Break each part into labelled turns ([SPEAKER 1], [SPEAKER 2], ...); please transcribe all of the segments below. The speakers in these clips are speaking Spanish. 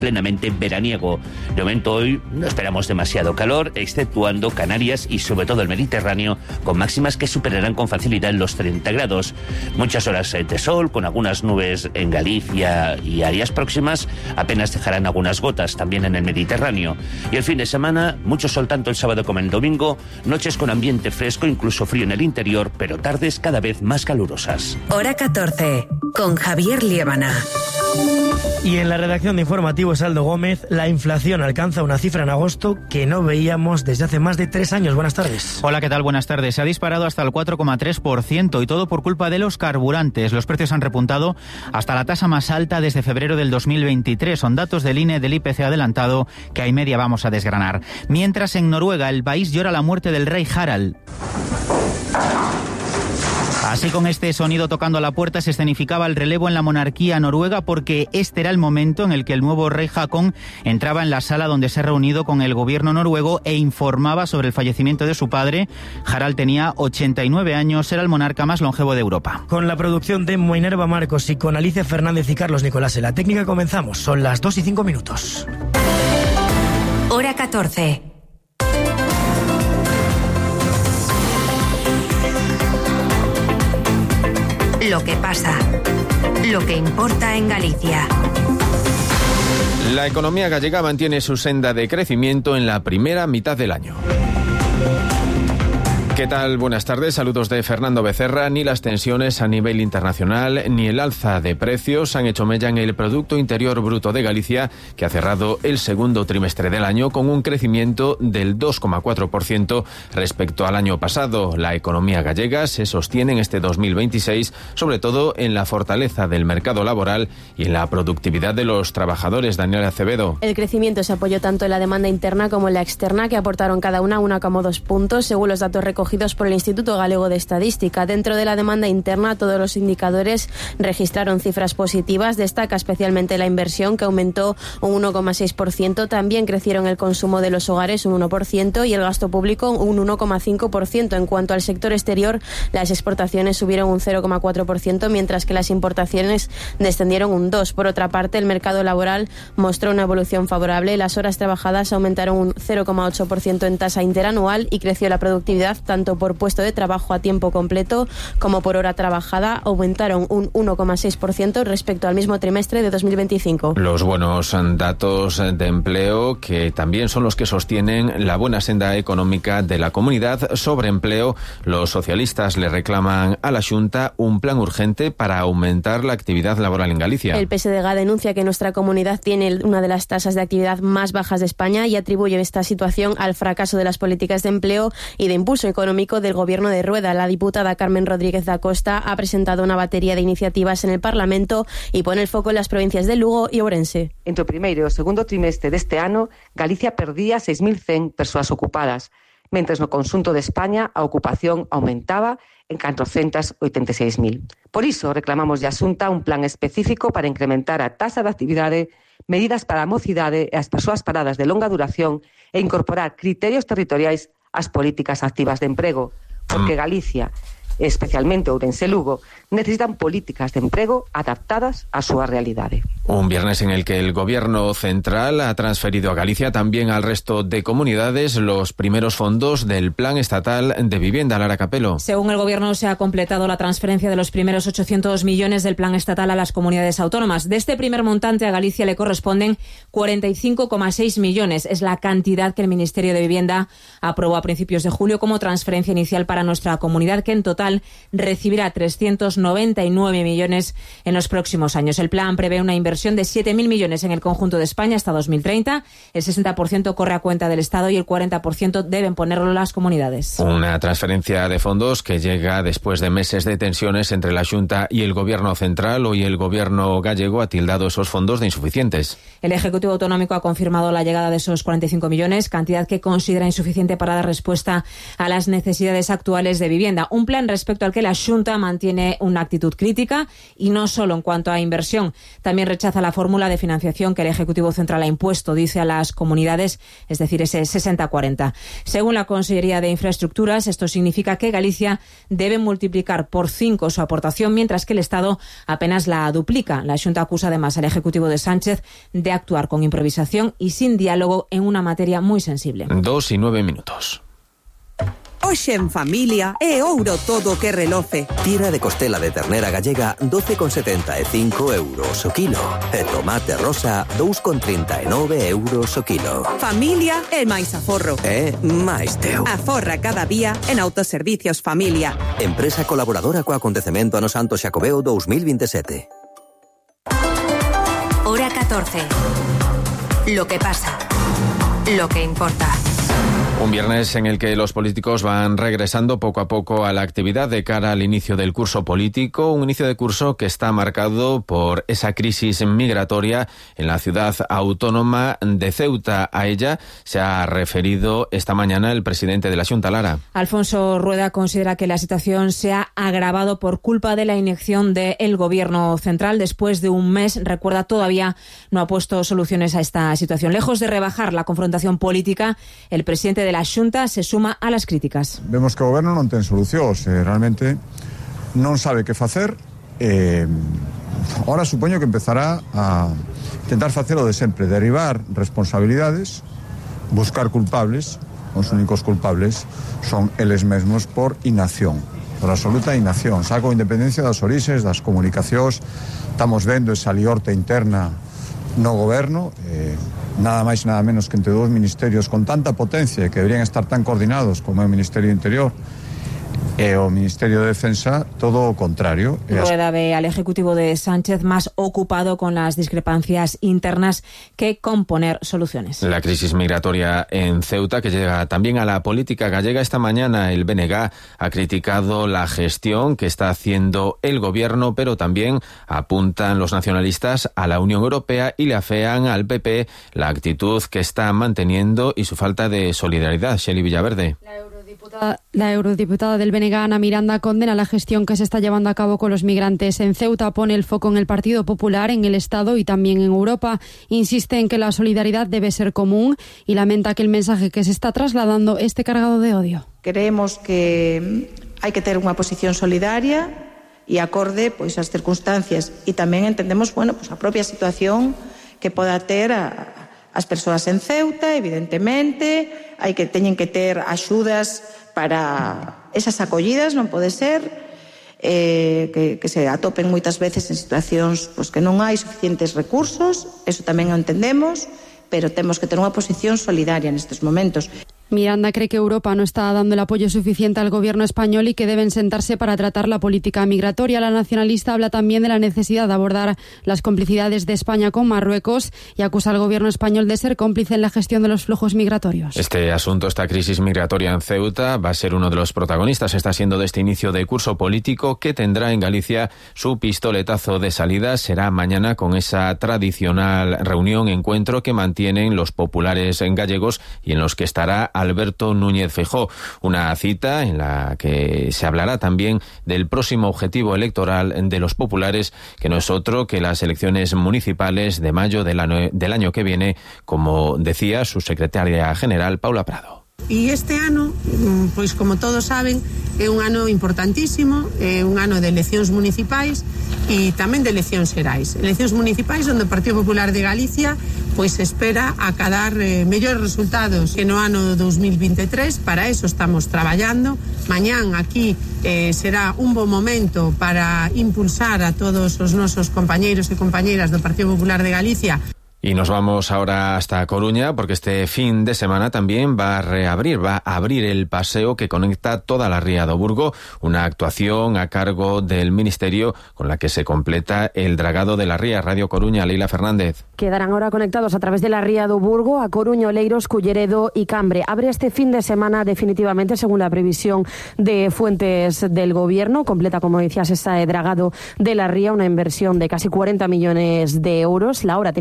[SPEAKER 1] plenamente veraniego. De momento hoy no esperamos demasiado calor, exceptuando Canarias y sobre todo el Mediterráneo, con máximas que superarán con facilidad los 30 grados. Muchas horas de sol, con algunas nubes en Galicia y áreas próximas, apenas dejarán algunas gotas también en el Mediterráneo. Y el fin de semana, mucho sol tanto el sábado como el domingo, noches con ambiente fresco, incluso frío en el interior, pero tardes cada vez más calurosas.
[SPEAKER 2] Hora 14, con Javier Liébana.
[SPEAKER 3] Y en la redacción de Informativos Aldo Gómez, la inflación alcanza una cifra en agosto que no veíamos desde hace más de 3 años. Buenas tardes.
[SPEAKER 4] Hola, ¿qué tal? Buenas tardes. Se ha disparado hasta el 4,3% y todo por culpa de los carburantes. Los precios han repuntado hasta la tasa más alta desde febrero del 2023. Son datos del INE del IPC adelantado que a y media vamos a desgranar. Mientras en Noruega el país llora la muerte del rey Harald. Así, con este sonido tocando a la puerta, se escenificaba el relevo en la monarquía noruega, porque este era el momento en el que el nuevo rey Haakon entraba en la sala donde se ha reunido con el gobierno noruego e informaba sobre el fallecimiento de su padre. Harald tenía 89 años, era el monarca más longevo de Europa.
[SPEAKER 3] Con la producción de Minerva Marcos y con Alicia Fernández y Carlos Nicolás en la técnica comenzamos. Son las 2:05.
[SPEAKER 2] Hora 14. Lo que pasa, lo que importa en Galicia.
[SPEAKER 5] La economía gallega mantiene su senda de crecimiento en la primera mitad del año. ¿Qué tal? Buenas tardes. Saludos de Fernando Becerra. Ni las tensiones a nivel internacional ni el alza de precios han hecho mella en el Producto Interior Bruto de Galicia, que ha cerrado el segundo trimestre del año con un crecimiento del 2,4% respecto al año pasado. La economía gallega se sostiene en este 2026, sobre todo en la fortaleza del mercado laboral y en la productividad de los trabajadores. Daniel Acevedo.
[SPEAKER 6] El crecimiento se apoyó tanto en la demanda interna como en la externa, que aportaron cada una 1,2 puntos, según los datos recogidos por el Instituto Galego de Estadística. Dentro de la demanda interna, todos los indicadores registraron cifras positivas. Destaca especialmente la inversión, que aumentó un 1,6%. También crecieron el consumo de los hogares un 1% y el gasto público un 1,5%. En cuanto al sector exterior, las exportaciones subieron un 0,4%, mientras que las importaciones descendieron un 2%. Por otra parte, el mercado laboral mostró una evolución favorable. Las horas trabajadas aumentaron un 0,8% en tasa interanual y creció la productividad tanto por puesto de trabajo a tiempo completo como por hora trabajada. Aumentaron un 1,6% respecto al mismo trimestre de 2025.
[SPEAKER 5] Los buenos datos de empleo, que también son los que sostienen la buena senda económica de la comunidad. Sobre empleo, los socialistas le reclaman a la Xunta un plan urgente para aumentar la actividad laboral en Galicia.
[SPEAKER 6] El PSDG denuncia que nuestra comunidad tiene una de las tasas de actividad más bajas de España y atribuye esta situación al fracaso de las políticas de empleo y de impulso económico del gobierno de Rueda. La diputada Carmen Rodríguez da Costa ha presentado una batería de iniciativas en el Parlamento y pone el foco en las provincias de Lugo y Ourense.
[SPEAKER 7] Entre o primeiro e o segundo trimestre deste ano, Galicia perdía 6.100 persoas ocupadas, mentres no conxunto de España a ocupación aumentaba en 486.000. Por iso reclamamos a Xunta un plan específico para incrementar a taxa de actividade, medidas para a mocidade e as persoas paradas de longa duración e incorporar criterios territoriais as políticas activas de emprego, porque Galicia, especialmente Ourense e Lugo, necesitan políticas de emprego adaptadas a súa realidade.
[SPEAKER 5] Un viernes en el que el gobierno central ha transferido a Galicia, también al resto de comunidades, los primeros fondos del Plan Estatal de Vivienda. Lara Capelo.
[SPEAKER 8] Según el gobierno, se ha completado la transferencia de los primeros 800 millones del Plan Estatal a las comunidades autónomas. De este primer montante, a Galicia le corresponden 45,6 millones. Es la cantidad que el Ministerio de Vivienda aprobó a principios de julio como transferencia inicial para nuestra comunidad, que en total recibirá 399 millones en los próximos años. El plan prevé una inversión de 7.000 millones en el conjunto de España hasta 2030. El 60% corre a cuenta del Estado y el 40% deben ponerlo las comunidades.
[SPEAKER 5] Una transferencia de fondos que llega después de meses de tensiones entre la Xunta y el Gobierno central. Hoy el Gobierno gallego ha tildado esos fondos de insuficientes.
[SPEAKER 8] El Ejecutivo Autonómico ha confirmado la llegada de esos 45 millones, cantidad que considera insuficiente para dar respuesta a las necesidades actuales de vivienda. Un plan respecto al que la Xunta mantiene una actitud crítica y no solo en cuanto a inversión. También rechaza la fórmula de financiación que el Ejecutivo Central ha impuesto, dice a las comunidades, es decir, ese 60-40. Según la Consellería de Infraestructuras, esto significa que Galicia debe multiplicar por 5 su aportación, mientras que el Estado apenas la duplica. La Xunta acusa además al Ejecutivo de Sánchez de actuar con improvisación y sin diálogo en una materia muy sensible.
[SPEAKER 5] 2:09.
[SPEAKER 9] Hoxe en familia é ouro todo que reloce.
[SPEAKER 10] Tira de costela de ternera gallega 12,75 euros o kilo. E tomate rosa 2,39 euros o kilo.
[SPEAKER 9] Familia é máis aforro.
[SPEAKER 10] É máis teu.
[SPEAKER 9] Aforra cada día en Autoservicios Familia.
[SPEAKER 10] Empresa colaboradora co acontecemento Ano Santo Xacobeo 2027.
[SPEAKER 2] Hora 14. Lo que pasa. Lo que importa.
[SPEAKER 5] Un viernes en el que los políticos van regresando poco a poco a la actividad de cara al inicio del curso político, un inicio de curso que está marcado por esa crisis migratoria en la ciudad autónoma de Ceuta. A ella se ha referido esta mañana el presidente de la Xunta, Lara.
[SPEAKER 8] Alfonso Rueda considera que la situación se ha agravado por culpa de la inacción del Gobierno central. Después de un mes, recuerda, todavía no ha puesto soluciones a esta situación. Lejos de rebajar la confrontación política, el presidente de la Xunta se suma a las críticas.
[SPEAKER 11] Vemos que o Goberno non ten solución, realmente non sabe que facer. Ahora supoño que empezará a intentar facer o de sempre, derivar responsabilidades, buscar culpables. Os únicos culpables son eles mesmos por inacción, por absoluta inacción. Saco independencia das orixes, das comunicacións, estamos vendo esa liorta interna no Goberno, nada máis nada menos que entre dous ministerios con tanta potencia que deberían estar tan coordinados como é o Ministerio do Interior e o Ministerio de Defensa, todo o contrario.
[SPEAKER 8] Rueda ve al Ejecutivo de Sánchez más ocupado con las discrepancias internas que con poner soluciones.
[SPEAKER 5] La crisis migratoria en Ceuta, que llega también a la política gallega. Esta mañana el BNG ha criticado la gestión que está haciendo el Gobierno, pero también apuntan los nacionalistas a la Unión Europea y le afean al PP la actitud que está manteniendo y su falta de solidaridad. Shelley Villaverde.
[SPEAKER 12] La eurodiputada del BNG, Ana Miranda, condena la gestión que se está llevando a cabo con los migrantes en Ceuta, pone el foco en el Partido Popular, en el Estado y también en Europa. Insiste en que la solidaridad debe ser común y lamenta que el mensaje que se está trasladando esté cargado de odio.
[SPEAKER 13] Creemos que hai que ter unha posición solidaria e acorde pois ás circunstancias, e tamén entendemos, a propia situación que poda ter as persoas en Ceuta. Evidentemente, teñen que ter axudas para esas acollidas, non pode ser que se atopen moitas veces en situacións que non hai suficientes recursos, eso tamén o entendemos, pero temos que ter unha posición solidaria nestes momentos.
[SPEAKER 12] Miranda cree que Europa no está dando el apoyo suficiente al gobierno español y que deben sentarse para tratar la política migratoria. La nacionalista habla también de la necesidad de abordar las complicidades de España con Marruecos y acusa al gobierno español de ser cómplice en la gestión de los flujos migratorios.
[SPEAKER 5] Este asunto, esta crisis migratoria en Ceuta, va a ser uno de los protagonistas, está siendo de este inicio de curso político que tendrá en Galicia su pistoletazo de salida. Será mañana con esa tradicional reunión, encuentro que mantienen los populares en gallegos y en los que estará Alberto Núñez Feijóo. Una cita en la que se hablará también del próximo objetivo electoral de los populares, que no es otro que las elecciones municipales de mayo del año que viene, como decía su secretaria general, Paula Prado.
[SPEAKER 14] E este ano, pois como todos saben, é un ano importantísimo, é un ano de eleccións municipais e tamén de eleccións xerais. Eleccións municipais onde o Partido Popular de Galicia pois espera acadar mellores resultados que no ano 2023. Para eso estamos traballando. Mañán aquí será un bo momento para impulsar a todos os nosos compañeiros e compañeiras do Partido Popular de Galicia.
[SPEAKER 5] Y nos vamos ahora hasta Coruña, porque este fin de semana también va a abrir el paseo que conecta toda la Ría do Burgo, una actuación a cargo del Ministerio con la que se completa el dragado de la Ría. Radio Coruña, Leila Fernández.
[SPEAKER 15] Quedarán ahora conectados a través de la Ría do Burgo a Coruña, Oleiros, Culleredo y Cambre. Abre este fin de semana definitivamente, según la previsión de fuentes del Gobierno. Completa, como decías, ese dragado de la Ría, una inversión de casi 40 millones de euros. La obra tenía que estar rematada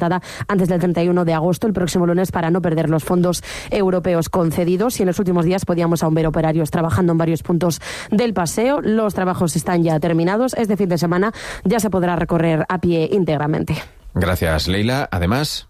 [SPEAKER 15] rematada antes del 31 de agosto, el próximo lunes, para no perder los fondos europeos concedidos. Y en los últimos días podíamos aún ver operarios trabajando en varios puntos del paseo. Los trabajos están ya terminados. Este fin de semana ya se podrá recorrer a pie íntegramente.
[SPEAKER 5] Gracias, Leila. Además,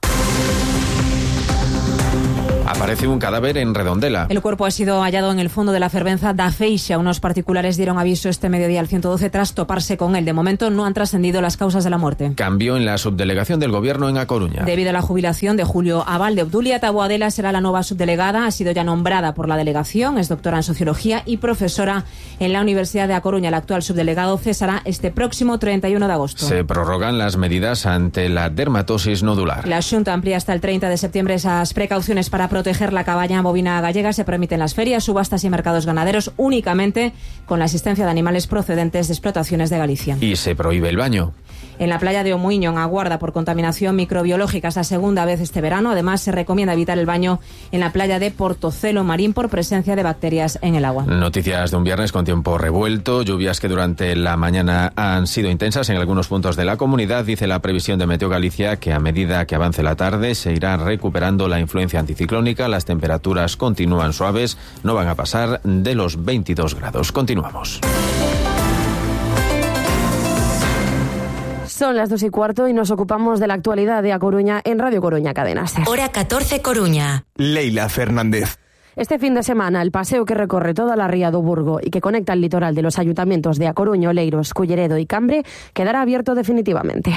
[SPEAKER 5] aparece un cadáver en Redondela.
[SPEAKER 8] El cuerpo ha sido hallado en el fondo de la fervenza da Feixa. Unos particulares dieron aviso este mediodía al 112 tras toparse con él. De momento no han trascendido las causas de la muerte.
[SPEAKER 5] Cambio en la subdelegación del Gobierno en A Coruña.
[SPEAKER 8] Debido a la jubilación de Julio Abalde, Obdulia Taboadela será la nueva subdelegada. Ha sido ya nombrada por la delegación. Es doctora en Sociología y profesora en la Universidad de A Coruña. El actual subdelegado cesará este próximo 31 de agosto.
[SPEAKER 5] Se prorrogan las medidas ante la dermatosis nodular.
[SPEAKER 8] La Xunta amplía hasta el 30 de septiembre esas precauciones para proteger la cabaña bovina gallega. Se permiten las ferias, subastas y mercados ganaderos únicamente con la asistencia de animales procedentes de explotaciones de Galicia.
[SPEAKER 5] Y se prohíbe el baño.
[SPEAKER 8] En la playa de Omuiño, en Aguarda, por contaminación microbiológica, es la segunda vez este verano. Además, se recomienda evitar el baño en la playa de Portocelo Marín por presencia de bacterias en el agua.
[SPEAKER 5] Noticias de un viernes con tiempo revuelto, lluvias que durante la mañana han sido intensas en algunos puntos de la comunidad. Dice la previsión de Meteo Galicia que a medida que avance la tarde se irá recuperando la influencia anticiclónica. Las temperaturas continúan suaves, no van a pasar de los 22 grados. Continuamos.
[SPEAKER 15] Son las 2:15 y nos ocupamos de la actualidad de A Coruña en Radio Coruña Cadena Ser.
[SPEAKER 2] Hora 14 Coruña.
[SPEAKER 16] Leila Fernández.
[SPEAKER 15] Este fin de semana, el paseo que recorre toda la ría do Burgo y que conecta el litoral de los ayuntamientos de A Coruña, Oleiros, Culleredo y Cambre quedará abierto definitivamente.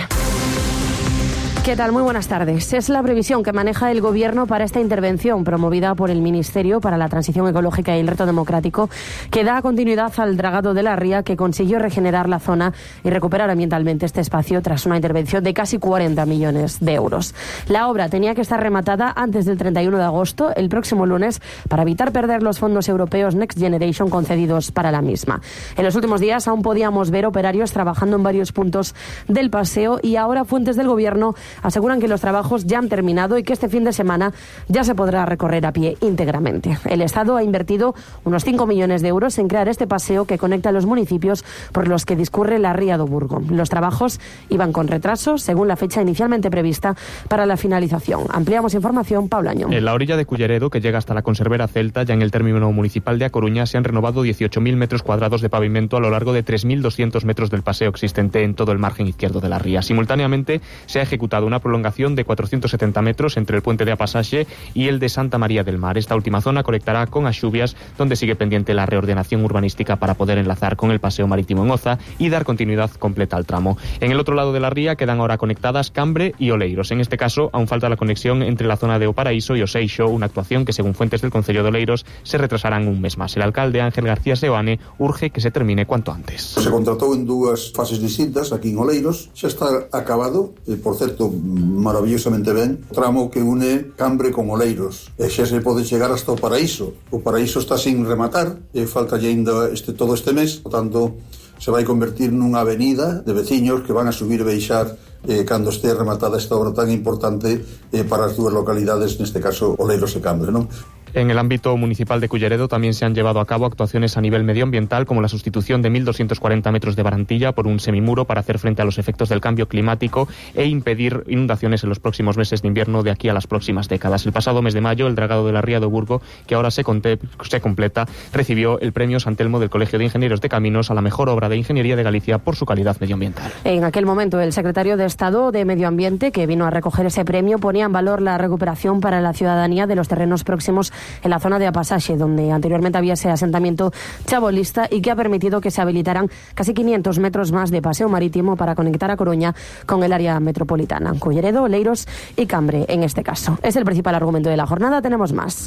[SPEAKER 15] ¿Qué tal? Muy buenas tardes. Es la previsión que maneja el Gobierno para esta intervención promovida por el Ministerio para la Transición Ecológica y el Reto Democrático, que da continuidad al dragado de la ría, que consiguió regenerar la zona y recuperar ambientalmente este espacio tras una intervención de casi 40 millones de euros. La obra tenía que estar rematada antes del 31 de agosto, el próximo lunes, para evitar perder los fondos europeos Next Generation concedidos para la misma. En los últimos días aún podíamos ver operarios trabajando en varios puntos del paseo y ahora fuentes del Gobierno aseguran que los trabajos ya han terminado y que este fin de semana ya se podrá recorrer a pie íntegramente. El Estado ha invertido unos 5 millones de euros en crear este paseo que conecta los municipios por los que discurre la ría do Burgo. Los trabajos iban con retraso según la fecha inicialmente prevista para la finalización. Ampliamos información, Paula Añón.
[SPEAKER 17] En la orilla de Culleredo, que llega hasta la Conservera Celta, ya en el término municipal de A Coruña, se han renovado 18.000 metros cuadrados de pavimento a lo largo de 3.200 metros del paseo existente en todo el margen izquierdo de la ría. Simultáneamente se ha ejecutado una prolongación de 470 metros entre el puente de Apasaxe y el de Santa María del Mar. Esta última zona conectará con Axubias, donde sigue pendiente la reordenación urbanística para poder enlazar con el paseo marítimo en Oza y dar continuidad completa al tramo. En el otro lado de la ría quedan ahora conectadas Cambre y Oleiros. En este caso, aún falta la conexión entre la zona de O Paraíso y O Seixo, una actuación que, según fuentes del Concello de Oleiros, se retrasarán un mes más. El alcalde Ángel García Seoane urge que se termine cuanto antes.
[SPEAKER 18] Se contratou en dúas fases distintas aquí en Oleiros. Xa está acabado, por certo, maravillosamente ben, o tramo que une Cambre con Oleiros. E xa se pode chegar hasta O Paraíso. O Paraíso está sin rematar, falta ainda todo este mes, por tanto, se vai convertir nunha avenida de veciños que van a subir e baixar cando este rematada esta obra tan importante para as dúas localidades, neste caso Oleiros e Cambre, non?
[SPEAKER 17] En el ámbito municipal de Culleredo también se han llevado a cabo actuaciones a nivel medioambiental, como la sustitución de 1.240 metros de barandilla por un semimuro para hacer frente a los efectos del cambio climático e impedir inundaciones en los próximos meses de invierno de aquí a las próximas décadas. El pasado mes de mayo, el dragado de la ría do Burgo, que ahora se completa, recibió el premio San Telmo del Colegio de Ingenieros de Caminos a la mejor obra de ingeniería de Galicia por su calidad medioambiental.
[SPEAKER 15] En aquel momento, el secretario de Estado de Medio Ambiente, que vino a recoger ese premio, ponía en valor la recuperación para la ciudadanía de los terrenos próximos en la zona de Apasaxe, donde anteriormente había ese asentamiento chabolista y que ha permitido que se habilitaran casi 500 metros más de paseo marítimo para conectar a Coruña con el área metropolitana. Culleredo, Oleiros y Cambre, en este caso. Es el principal argumento de la jornada. Tenemos más.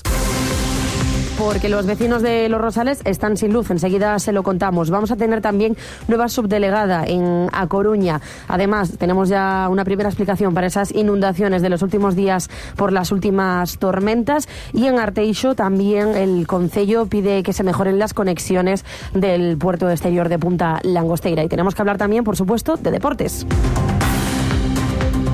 [SPEAKER 15] Porque los vecinos de Los Rosales están sin luz. Enseguida se lo contamos. Vamos a tener también nueva subdelegada en A Coruña. Además, tenemos ya una primera explicación para esas inundaciones de los últimos días por las últimas tormentas. Y en Arteixo también el Concello pide que se mejoren las conexiones del puerto exterior de Punta Langosteira. Y tenemos que hablar también, por supuesto, de deportes.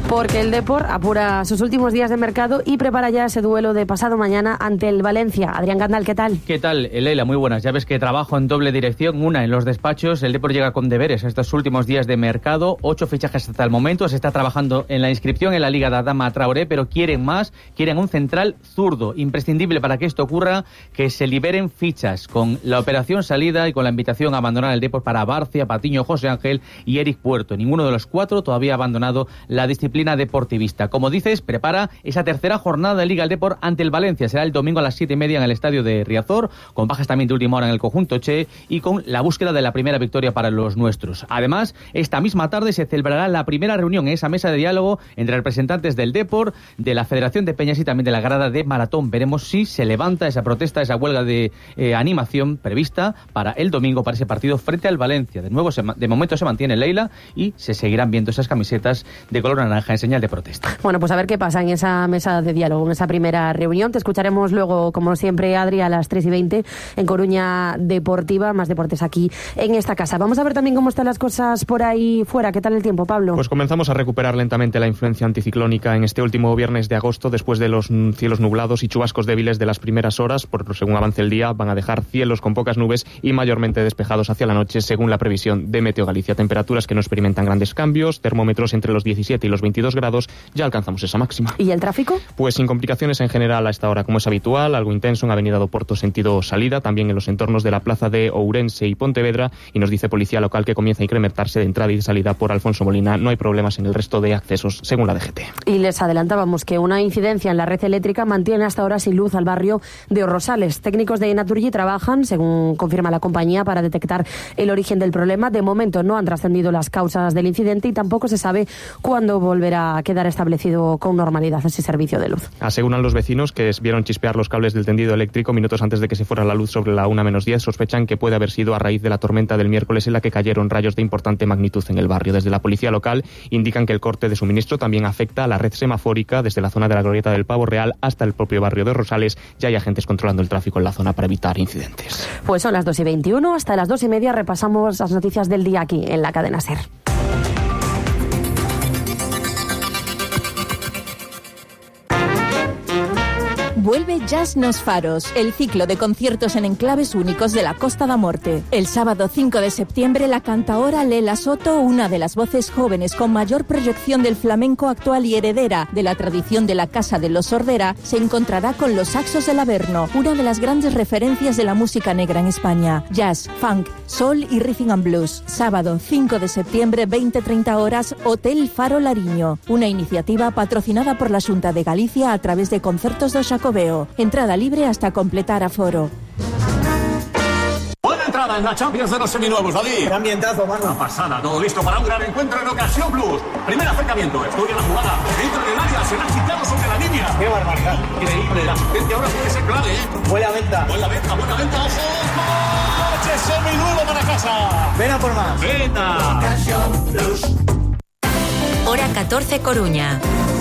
[SPEAKER 15] porque el Depor apura sus últimos días de mercado y prepara ya ese duelo de pasado mañana ante el Valencia. Adrián Gandal, ¿qué tal?
[SPEAKER 16] ¿Qué tal, Leila? Muy buenas. Ya ves que trabajo en doble dirección, una en los despachos. El Depor llega con deberes a estos últimos días de mercado, 8 fichajes hasta el momento. Se está trabajando en la inscripción en la Liga de Adama Traoré, pero quieren más, quieren un central zurdo, imprescindible para que esto ocurra, que se liberen fichas con la operación salida y con la invitación a abandonar el Depor para Barcia, Patiño, José Ángel y Eric Puerto. Ninguno de los 4 todavía ha abandonado la disciplina deportivista. Como dices, prepara esa tercera jornada de Liga el Depor ante el Valencia. Será el domingo a las 7:30 en el estadio de Riazor, con bajas también de última hora en el conjunto Che y con la búsqueda de la primera victoria para los nuestros. Además, esta misma tarde se celebrará la primera reunión en esa mesa de diálogo entre representantes del Depor, de la Federación de Peñas y también de la grada de Maratón. Veremos si se levanta esa protesta, esa huelga de animación prevista para el domingo, para ese partido frente al Valencia. De momento se mantiene, Leila, y se seguirán viendo esas camisetas de color naranja en señal de protesta.
[SPEAKER 15] Bueno, pues a ver qué pasa en esa mesa de diálogo, en esa primera reunión. Te escucharemos luego, como siempre, Adri, a las 3:20 en Coruña Deportiva. Más deportes aquí en esta casa. Vamos a ver también cómo están las cosas por ahí fuera. ¿Qué tal el tiempo, Pablo?
[SPEAKER 17] Pues comenzamos a recuperar lentamente la influencia anticiclónica en este último viernes de agosto, después de los cielos nublados y chubascos débiles de las primeras horas. Según avance el día, van a dejar cielos con pocas nubes y mayormente despejados hacia la noche, según la previsión de Meteo Galicia. Temperaturas que no experimentan grandes cambios, termómetros entre los 17 y los 22 grados, ya alcanzamos esa máxima.
[SPEAKER 15] ¿Y el tráfico?
[SPEAKER 17] Pues sin complicaciones en general a esta hora, como es habitual, algo intenso en Avenida do Porto sentido salida, también en los entornos de la plaza de Ourense y Pontevedra, y nos dice Policía Local que comienza a incrementarse de entrada y de salida por Alfonso Molina. No hay problemas en el resto de accesos, según la DGT.
[SPEAKER 15] Y les adelantábamos que una incidencia en la red eléctrica mantiene hasta ahora sin luz al barrio de Orrosales. Técnicos de Naturgy trabajan, según confirma la compañía, para detectar el origen del problema. De momento no han trascendido las causas del incidente y tampoco se sabe cuándo volverá a quedar establecido con normalidad ese servicio de luz.
[SPEAKER 17] Aseguran los vecinos que vieron chispear los cables del tendido eléctrico minutos antes de que se fuera la luz sobre la 1:10. Sospechan que puede haber sido a raíz de la tormenta del miércoles en la que cayeron rayos de importante magnitud en el barrio. Desde la policía local indican que el corte de suministro también afecta a la red semafórica desde la zona de la Glorieta del Pavo Real hasta el propio barrio de Rosales. Ya hay agentes controlando el tráfico en la zona para evitar incidentes.
[SPEAKER 15] Pues son las 2:21, hasta las 2:30 repasamos las noticias del día aquí en la cadena SER.
[SPEAKER 19] Vuelve Jazz nos Faros, el ciclo de conciertos en enclaves únicos de la Costa da Morte. El sábado 5 de septiembre, la cantaora Lela Soto, una de las voces jóvenes con mayor proyección del flamenco actual y heredera de la tradición de la Casa de los Sordera, se encontrará con los Saxos del Averno, una de las grandes referencias de la música negra en España. Jazz, funk, soul y rhythm and blues. Sábado 5 de septiembre, 20:30 horas, Hotel Faro Lariño. Una iniciativa patrocinada por la Xunta de Galicia a través de Concertos do Xacobeo. Entrada libre hasta completar aforo.
[SPEAKER 20] Buena entrada en la Champions de los seminuevos, David.
[SPEAKER 21] Qué ambientazo, mano.
[SPEAKER 20] Una pasada, todo listo para un gran encuentro en Ocasión Plus. Primer acercamiento, estudia la jugada. Dentro del área, será quitado sobre la línea.
[SPEAKER 21] Qué barbaridad.
[SPEAKER 20] Increíble, la asistencia ahora puede ser clave, ¿eh?
[SPEAKER 21] Buena venta.
[SPEAKER 20] Buena venta, ojo. Coche seminuevo para casa.
[SPEAKER 21] Ven a por más.
[SPEAKER 20] Venga. Ocasión Plus.
[SPEAKER 2] Hora 14, Coruña.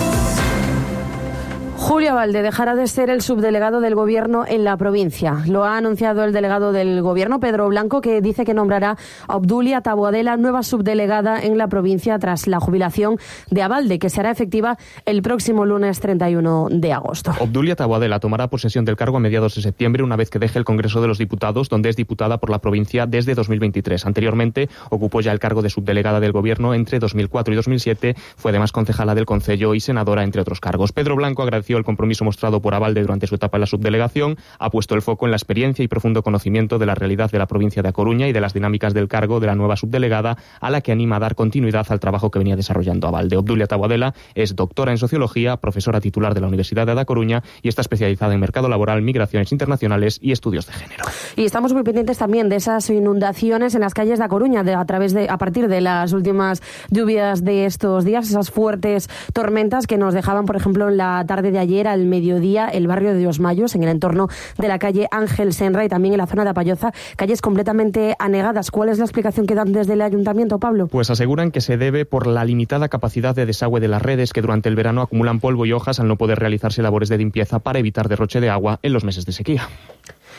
[SPEAKER 15] Julio Abalde dejará de ser el subdelegado del Gobierno en la provincia. Lo ha anunciado el delegado del Gobierno, Pedro Blanco, que dice que nombrará a Obdulia Taboadela nueva subdelegada en la provincia tras la jubilación de Abalde, que será efectiva el próximo lunes 31 de agosto.
[SPEAKER 17] Obdulia Taboadela tomará posesión del cargo a mediados de septiembre, una vez que deje el Congreso de los Diputados, donde es diputada por la provincia desde 2023. Anteriormente ocupó ya el cargo de subdelegada del Gobierno entre 2004 y 2007. Fue además concejala del Concello y senadora, entre otros cargos. Pedro Blanco agradeció el compromiso mostrado por Abalde durante su etapa en la subdelegación, ha puesto el foco en la experiencia y profundo conocimiento de la realidad de la provincia de A Coruña y de las dinámicas del cargo de la nueva subdelegada, a la que anima a dar continuidad al trabajo que venía desarrollando Abalde. Obdulia Taboadela es doctora en Sociología, profesora titular de la Universidad de A Coruña y está especializada en mercado laboral, migraciones internacionales y estudios de género.
[SPEAKER 15] Y estamos muy pendientes también de esas inundaciones en las calles de A Coruña, a partir de las últimas lluvias de estos días, esas fuertes tormentas que nos dejaban, por ejemplo, en la tarde de ayer al mediodía el barrio de Os Mayos, en el entorno de la calle Ángel Senra y también en la zona de Apalloza, calles completamente anegadas. ¿Cuál es la explicación que dan desde el ayuntamiento, Pablo?
[SPEAKER 17] Pues aseguran que se debe por la limitada capacidad de desagüe de las redes, que durante el verano acumulan polvo y hojas al no poder realizarse labores de limpieza para evitar derroche de agua en los meses de sequía.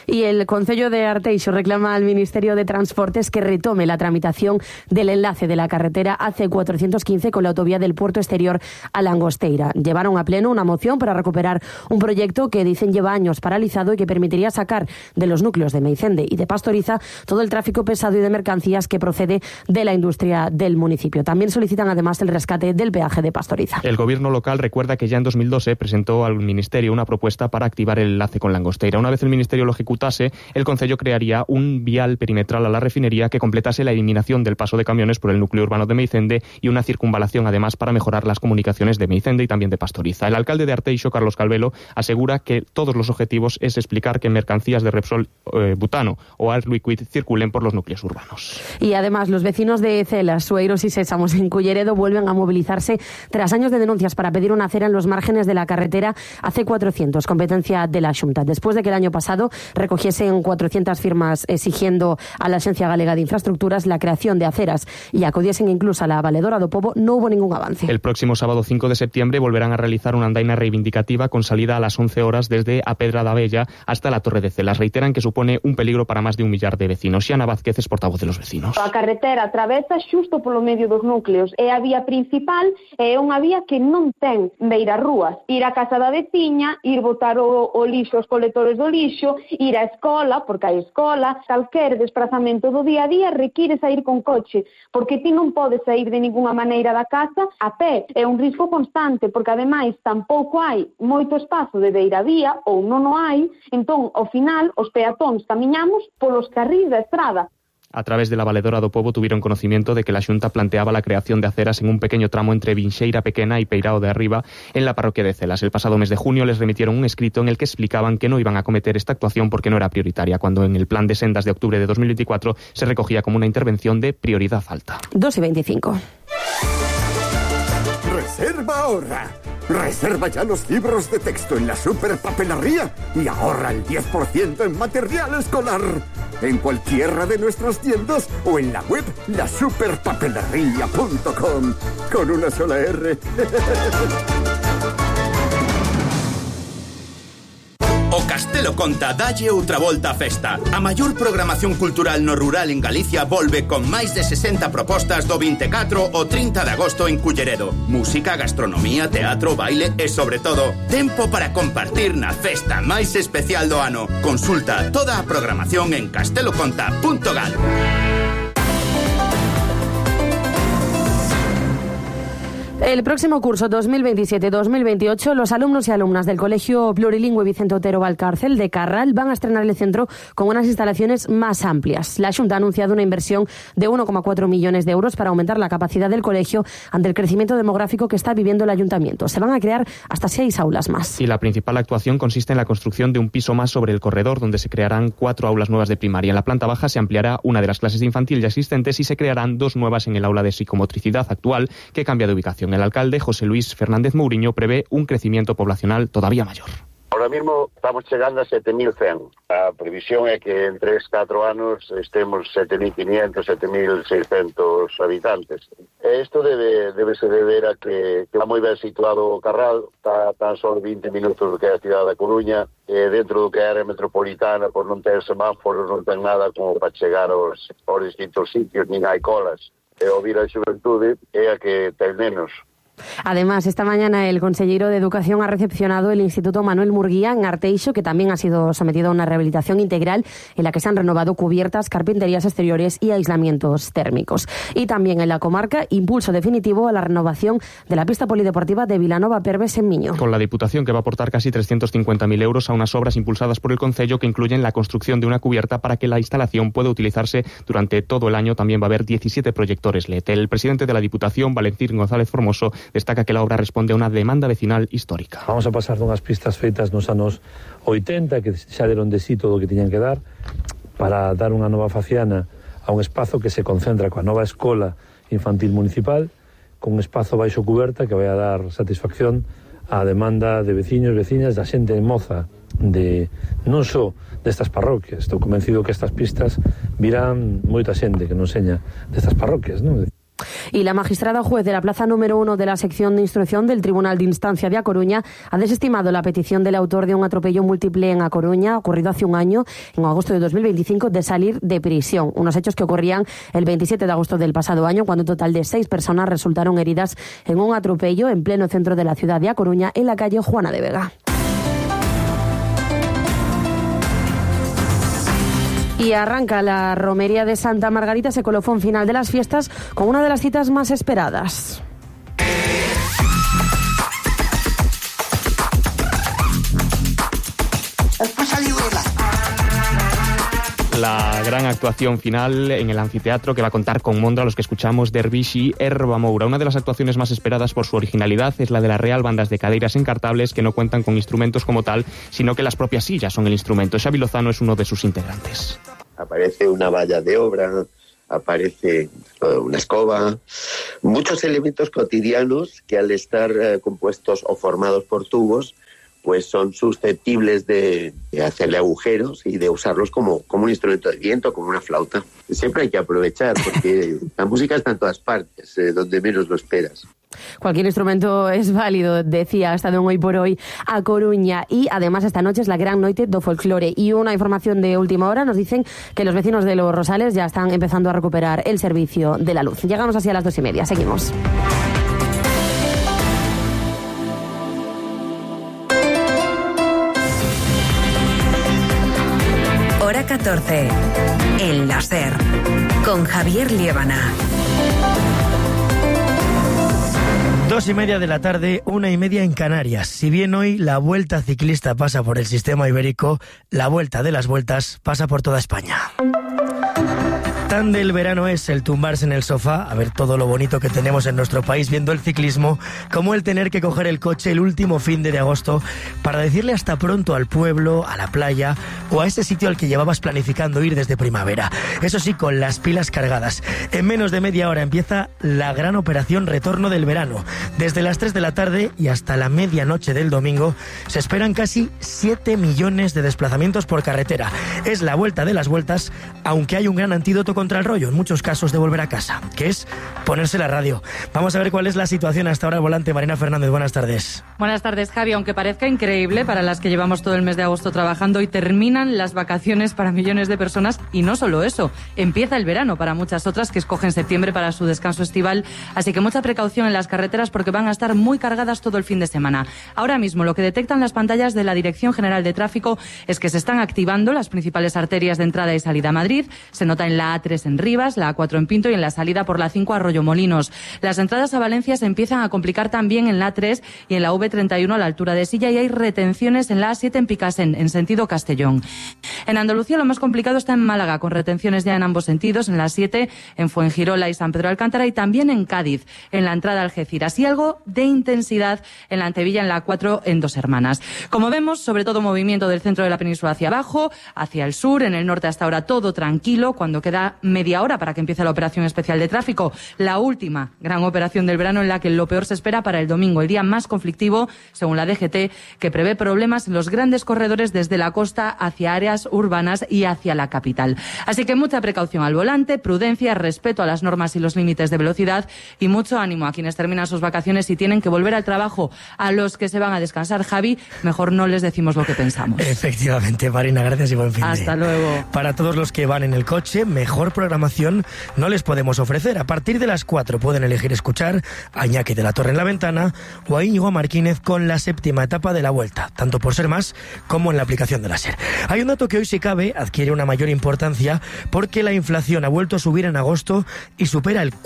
[SPEAKER 15] Y el Concello de Arteixo reclama al Ministerio de Transportes que retome la tramitación del enlace de la carretera AC415 con la autovía del puerto exterior a Langosteira. Llevaron a pleno una moción para recuperar un proyecto que dicen lleva años paralizado y que permitiría sacar de los núcleos de Meicende y de Pastoriza todo el tráfico pesado y de mercancías que procede de la industria del municipio. También solicitan además el rescate del peaje de Pastoriza.
[SPEAKER 17] El gobierno local recuerda que ya en 2012 presentó al Ministerio una propuesta para activar el enlace con Langosteira. Una vez el Ministerio lo ejecutase, el Concello crearía un vial perimetral a la refinería que completase la eliminación del paso de camiones por el núcleo urbano de Meicende y una circunvalación además para mejorar las comunicaciones de Meicende y también de Pastoriza. El alcalde de Arteixo, Carlos Calvelo, asegura que todos los objetivos es explicar que mercancías de Repsol, butano o Air Liquid circulen por los núcleos urbanos.
[SPEAKER 15] Y además los vecinos de Celas, Sueiros y Sésamos en Culleredo vuelven a movilizarse tras años de denuncias para pedir una acera en los márgenes de la carretera AC400, competencia de la Xunta. Después de que el año pasado recogiesen 400 firmas exigiendo a la Agencia Galega de Infraestructuras la creación de aceras y acudiesen incluso a la Valedora do Pobo, no hubo ningún avance.
[SPEAKER 17] El próximo sábado 5 de septiembre volverán a realizar una andaina reivindicativa con salida a las 11 horas desde a Pedra da Bella hasta la Torre de Celas. Reiteran que supone un peligro para más de 1 millar de vecinos. Xiana Vázquez es portavoz de los vecinos.
[SPEAKER 21] A carretera atravesa xusto polo medio dos núcleos e a vía principal é unha vía que non ten beira rúas. Ir á casa da veciña, ir botar o lixo aos colectores do lixo, ir á escola, porque hai escola, calquer desplazamento do día a día require sair con coche, porque ti non podes sair de ninguna maneira da casa a pé. É un risco constante, porque ademais tampouco hai moito espazo de beiravía, ou non o hai, entón, ao final, os peatóns camiñamos polos carrís da estrada.
[SPEAKER 17] A través de la Valedora do Pobo tuvieron conocimiento de que la Xunta planteaba la creación de aceras en un pequeño tramo entre Vinxeira Pequena y Peirao de Arriba en la parroquia de Celas. El pasado mes de junio les remitieron un escrito en el que explicaban que no iban a acometer esta actuación porque no era prioritaria, cuando en el plan de sendas de octubre de 2024 se recogía como una intervención de prioridad alta.
[SPEAKER 15] 2:25.
[SPEAKER 22] Reserva ahora. Reserva ya los libros de texto en la Superpapelería y ahorra el 10% en material escolar. En cualquiera de nuestras tiendas o en la web lasuperpapelería.com. Con una sola R.
[SPEAKER 23] O Castelo Conta dalle outra volta a festa. A maior programación cultural no rural en Galicia volve con máis de 60 propostas do 24 ao 30 de agosto en Culleredo. Música, gastronomía, teatro, baile e, sobre todo, tempo para compartir na festa máis especial do ano. Consulta toda a programación en casteloconta.gal.
[SPEAKER 15] El próximo curso 2027-2028, los alumnos y alumnas del Colegio Plurilingüe Vicente Otero Valcárcel de Carral van a estrenar el centro con unas instalaciones más amplias. La Xunta ha anunciado una inversión de 1,4 millones de euros para aumentar la capacidad del colegio ante el crecimiento demográfico que está viviendo el ayuntamiento. Se van a crear hasta 6 aulas más.
[SPEAKER 17] Y la principal actuación consiste en la construcción de un piso más sobre el corredor, donde se crearán 4 aulas nuevas de primaria. En la planta baja se ampliará una de las clases de infantil ya existentes y se crearán 2 nuevas en el aula de psicomotricidad actual, que cambia de ubicación. El alcalde, José Luis Fernández Mouriño, prevé un crecimiento poblacional todavía mayor.
[SPEAKER 24] Ahora mismo estamos chegando a 7.100. A previsión é que en 3-4 anos estemos 7.500, 7.600 habitantes. Isto debese deber a que está moi ben situado o Carral, está tan só 20 minutos do que é a cidade da Coruña, e dentro do que é a área metropolitana, pois non ten semáforos, non ten nada como para chegar aos distintos sitios, nin hai colas. E ouvir a xuventude é a que ten menos.
[SPEAKER 15] Además, esta mañana el consejero de Educación ha recepcionado el Instituto Manuel Murguía en Arteixo, que también ha sido sometido a una rehabilitación integral en la que se han renovado cubiertas, carpinterías exteriores y aislamientos térmicos. Y también en la comarca, impulso definitivo a la renovación de la pista polideportiva de Vilanova Perves en Miño.
[SPEAKER 17] Con la Diputación, que va a aportar casi 350.000 euros a unas obras impulsadas por el Concello que incluyen la construcción de una cubierta para que la instalación pueda utilizarse durante todo el año. También va a haber 17 proyectores LED. El presidente de la Diputación, Valentín González Formoso, destaca que la obra responde a unha demanda vecinal histórica.
[SPEAKER 25] Vamos a pasar dunhas pistas feitas nos anos 80 que xa deron de sí todo o que tiñan que dar para dar unha nova faciana a un espazo que se concentra coa nova escola infantil municipal, con un espazo baixo cuberta que vai a dar satisfacción á demanda de veciños e veciñas, da xente moza de non só destas parroquias. Estou convencido que estas pistas virán moita xente que nos seña destas parroquias, non?
[SPEAKER 15] Y la magistrada juez de la plaza número 1 de la sección de instrucción del Tribunal de Instancia de A Coruña ha desestimado la petición del autor de un atropello múltiple en A Coruña, ocurrido hace un año, en agosto de 2025, de salir de prisión. Unos hechos que ocurrían el 27 de agosto del pasado año, cuando un total de 6 personas resultaron heridas en un atropello en pleno centro de la ciudad de A Coruña, en la calle Juana de Vega. Y arranca la romería de Santa Margarita, ese colofón final de las fiestas, con una de las citas más esperadas.
[SPEAKER 17] La gran actuación final en el anfiteatro, que va a contar con Mondra, los que escuchamos Dervishi Erba Moura. Una de las actuaciones más esperadas por su originalidad es la de la Real Bandas de Cadeiras Encartables, que no cuentan con instrumentos como tal, sino que las propias sillas son el instrumento. Xavi Lozano es uno de sus integrantes.
[SPEAKER 1] Aparece una valla de obra, aparece una escoba, muchos elementos cotidianos que, al estar compuestos o formados por tubos, pues son susceptibles de hacerle agujeros y de usarlos como un instrumento de viento, como una flauta. Siempre hay que aprovechar, porque la música está en todas partes, donde menos lo esperas.
[SPEAKER 15] Cualquier instrumento es válido, decía, hasta de hoy por hoy A Coruña. Y además esta noche es la Gran Noite do Folclore. Y una información de última hora, nos dicen que los vecinos de Los Rosales ya están empezando a recuperar el servicio de la luz. Llegamos así a las 2:30, seguimos.
[SPEAKER 2] Hora 14. El láser. Con Javier Liébana.
[SPEAKER 3] 2:30 de la tarde, 1:30 en Canarias. Si bien hoy la Vuelta Ciclista pasa por el sistema ibérico, la Vuelta de las Vueltas pasa por toda España. Tan del verano es el tumbarse en el sofá, a ver todo lo bonito que tenemos en nuestro país viendo el ciclismo, como el tener que coger el coche el último fin de agosto para decirle hasta pronto al pueblo, a la playa o a ese sitio al que llevabas planificando ir desde primavera. Eso sí, con las pilas cargadas. En menos de media hora empieza la gran operación Retorno del Verano. Desde las 3 de la tarde y hasta la medianoche del domingo se esperan casi 7 millones de desplazamientos por carretera. Es la vuelta de las vueltas, aunque hay un gran antídoto contra el rollo, en muchos casos, de volver a casa, que es ponerse la radio. Vamos a ver cuál es la situación hasta ahora al volante. Marina Fernández, buenas tardes.
[SPEAKER 4] Buenas tardes, Javi. Aunque parezca increíble para las que llevamos todo el mes de agosto trabajando, y terminan las vacaciones para millones de personas, y no solo eso, empieza el verano para muchas otras que escogen septiembre para su descanso estival, así que mucha precaución en las carreteras porque van a estar muy cargadas todo el fin de semana. Ahora mismo lo que detectan las pantallas de la Dirección General de Tráfico es que se están activando las principales arterias de entrada y salida a Madrid. Se nota en la A3 en Rivas, la A4 en Pinto y en la salida por la 5 a Arroyomolinos. Las entradas a Valencia se empiezan a complicar también en la A3 y en la V31 a la altura de Silla, y hay retenciones en la A7 en Picasen, en sentido Castellón. En Andalucía lo más complicado está en Málaga, con retenciones ya en ambos sentidos, en la A7, en Fuengirola y San Pedro de Alcántara, y también en Cádiz, en la entrada a Algeciras, y algo de intensidad en la Antevilla, en la A4 en Dos Hermanas. Como vemos, sobre todo movimiento del centro de la península hacia abajo, hacia el sur, en el norte hasta ahora todo tranquilo, cuando queda media hora para que empiece la operación especial de tráfico, la última gran operación del verano, en la que lo peor se espera para el domingo, el día más conflictivo, según la DGT, que prevé problemas en los grandes corredores desde la costa hacia áreas urbanas y hacia la capital. Así que mucha precaución al volante, prudencia, respeto a las normas y los límites de velocidad, y mucho ánimo a quienes terminan sus vacaciones y tienen que volver al trabajo. A los que se van a descansar, Javi, mejor no les decimos lo que pensamos.
[SPEAKER 3] Efectivamente, Marina, gracias y buen fin de.
[SPEAKER 4] Hasta luego.
[SPEAKER 3] Para todos los que van en el coche, mejor programación no les podemos ofrecer. A partir de las 4 pueden elegir escuchar a Iñaki de la Torre en La Ventana o a Íñigo Martínez con la 7ª etapa de la Vuelta, tanto por Ser Más como en la aplicación de la SER. Hay un dato que hoy, si cabe, adquiere una mayor importancia, porque la inflación ha vuelto a subir en agosto y supera el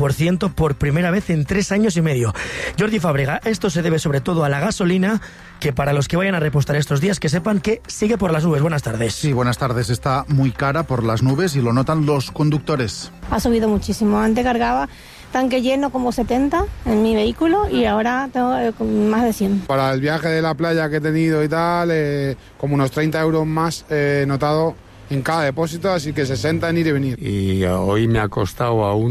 [SPEAKER 3] 4% por primera vez en 3 años y medio. Jordi Fábrega, esto se debe sobre todo a la gasolina, que para los que vayan a repostar estos días, que sepan que sigue por las nubes. Buenas tardes.
[SPEAKER 6] Sí, buenas tardes. Está muy cara por las nubes y lo notan los conductores.
[SPEAKER 7] Ha subido muchísimo. Antes cargaba tanque lleno como 70 en mi vehículo y ahora tengo más de 100.
[SPEAKER 26] Para el viaje de la playa que he tenido y tal, como unos 30 euros más he notado en cada depósito, así que 60 en ir y venir.
[SPEAKER 27] Y hoy me ha costado a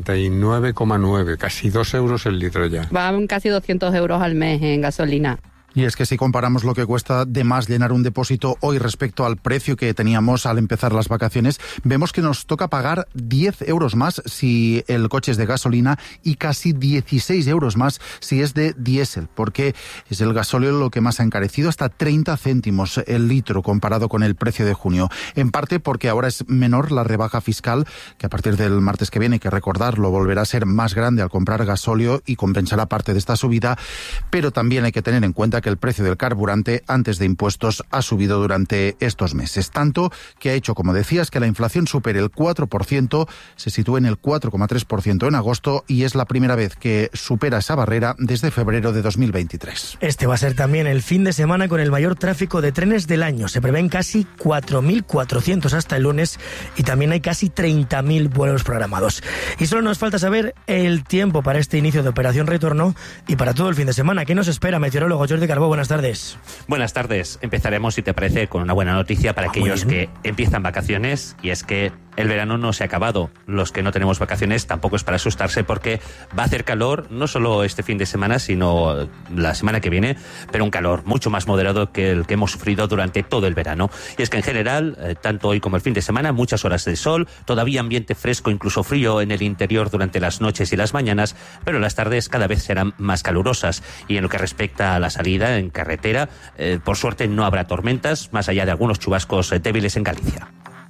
[SPEAKER 27] 1,99,9, casi 2 euros el litro ya.
[SPEAKER 28] Van casi 200 euros al mes en gasolina.
[SPEAKER 6] Y es que si comparamos lo que cuesta de más llenar un depósito hoy respecto al precio que teníamos al empezar las vacaciones, vemos que nos toca pagar 10 euros más si el coche es de gasolina y casi 16 euros más si es de diésel, porque es el gasóleo lo que más ha encarecido, hasta 30 céntimos el litro comparado con el precio de junio. En parte porque ahora es menor la rebaja fiscal, que a partir del martes que viene, hay que recordarlo, volverá a ser más grande al comprar gasóleo y compensará parte de esta subida, pero también hay que tener en cuenta que el precio del carburante antes de impuestos ha subido durante estos meses, tanto que ha hecho, como decías, que la inflación supere el 4%, se sitúe en el 4,3% en agosto y es la primera vez que supera esa barrera desde febrero de 2023.
[SPEAKER 3] Este va a ser también el fin de semana con el mayor tráfico de trenes del año. Se prevén casi 4.400 hasta el lunes y también hay casi 30.000 vuelos programados. Y solo nos falta saber el tiempo para este inicio de Operación Retorno y para todo el fin de semana. ¿Qué nos espera, meteorólogo Jordi Carbó? Buenas tardes.
[SPEAKER 8] Buenas tardes. Empezaremos, si te parece, con una buena noticia para aquellos que empiezan vacaciones, y es que el verano no se ha acabado. Los que no tenemos vacaciones tampoco es para asustarse, porque va a hacer calor, no solo este fin de semana, sino la semana que viene, pero un calor mucho más moderado que el que hemos sufrido durante todo el verano. Y es que en general, tanto hoy como el fin de semana, muchas horas de sol, todavía ambiente fresco, incluso frío en el interior durante las noches y las mañanas, pero las tardes cada vez serán más calurosas. Y en lo que respecta a la salida en carretera, por suerte no habrá tormentas, más allá de algunos chubascos débiles en Galicia.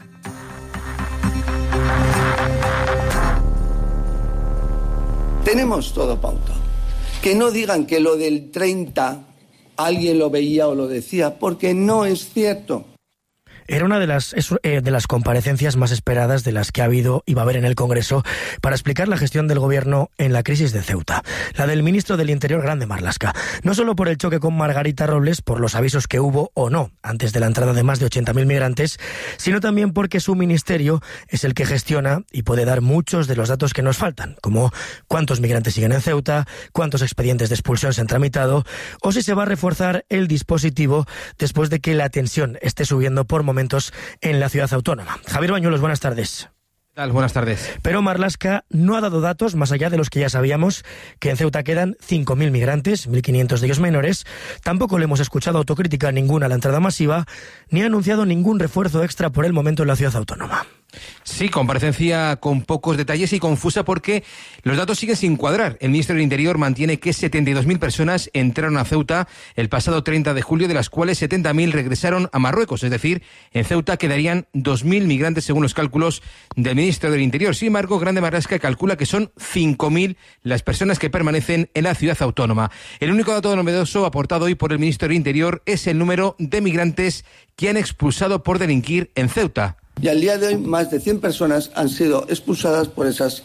[SPEAKER 9] Tenemos todo pautado. Que no digan que lo del 30 alguien lo veía o lo decía, porque no es cierto.
[SPEAKER 3] Era una de las comparecencias más esperadas de las que ha habido y va a haber en el Congreso para explicar la gestión del Gobierno en la crisis de Ceuta. La del ministro del Interior, Grande Marlaska. No solo por el choque con Margarita Robles, por los avisos que hubo o no antes de la entrada de más de 80.000 migrantes, sino también porque su ministerio es el que gestiona y puede dar muchos de los datos que nos faltan, como cuántos migrantes siguen en Ceuta, cuántos expedientes de expulsión se han tramitado, o si se va a reforzar el dispositivo después de que la tensión esté subiendo por momentos en la ciudad autónoma. Javier Bañuelos, buenas tardes.
[SPEAKER 10] ¿Qué tal? Buenas tardes.
[SPEAKER 3] Pero Marlaska no ha dado datos más allá de los que ya sabíamos, que en Ceuta quedan 5.000 migrantes, 1.500 de ellos menores. Tampoco le hemos escuchado autocrítica ninguna a la entrada masiva, ni ha anunciado ningún refuerzo extra por el momento en la ciudad autónoma.
[SPEAKER 10] Sí, comparecencia con pocos detalles y confusa porque los datos siguen sin cuadrar. El ministro del Interior mantiene que 72.000 personas entraron a Ceuta el pasado 30 de julio, de las cuales 70.000 regresaron a Marruecos. Es decir, en Ceuta quedarían 2.000 migrantes según los cálculos del ministro del Interior. Sin embargo, Grande Marlaska calcula que son 5.000 las personas que permanecen en la ciudad autónoma. El único dato novedoso aportado hoy por el ministro del Interior es el número de migrantes que han expulsado por delinquir en Ceuta.
[SPEAKER 9] Y al día de hoy, más de 100 personas han sido expulsadas por esas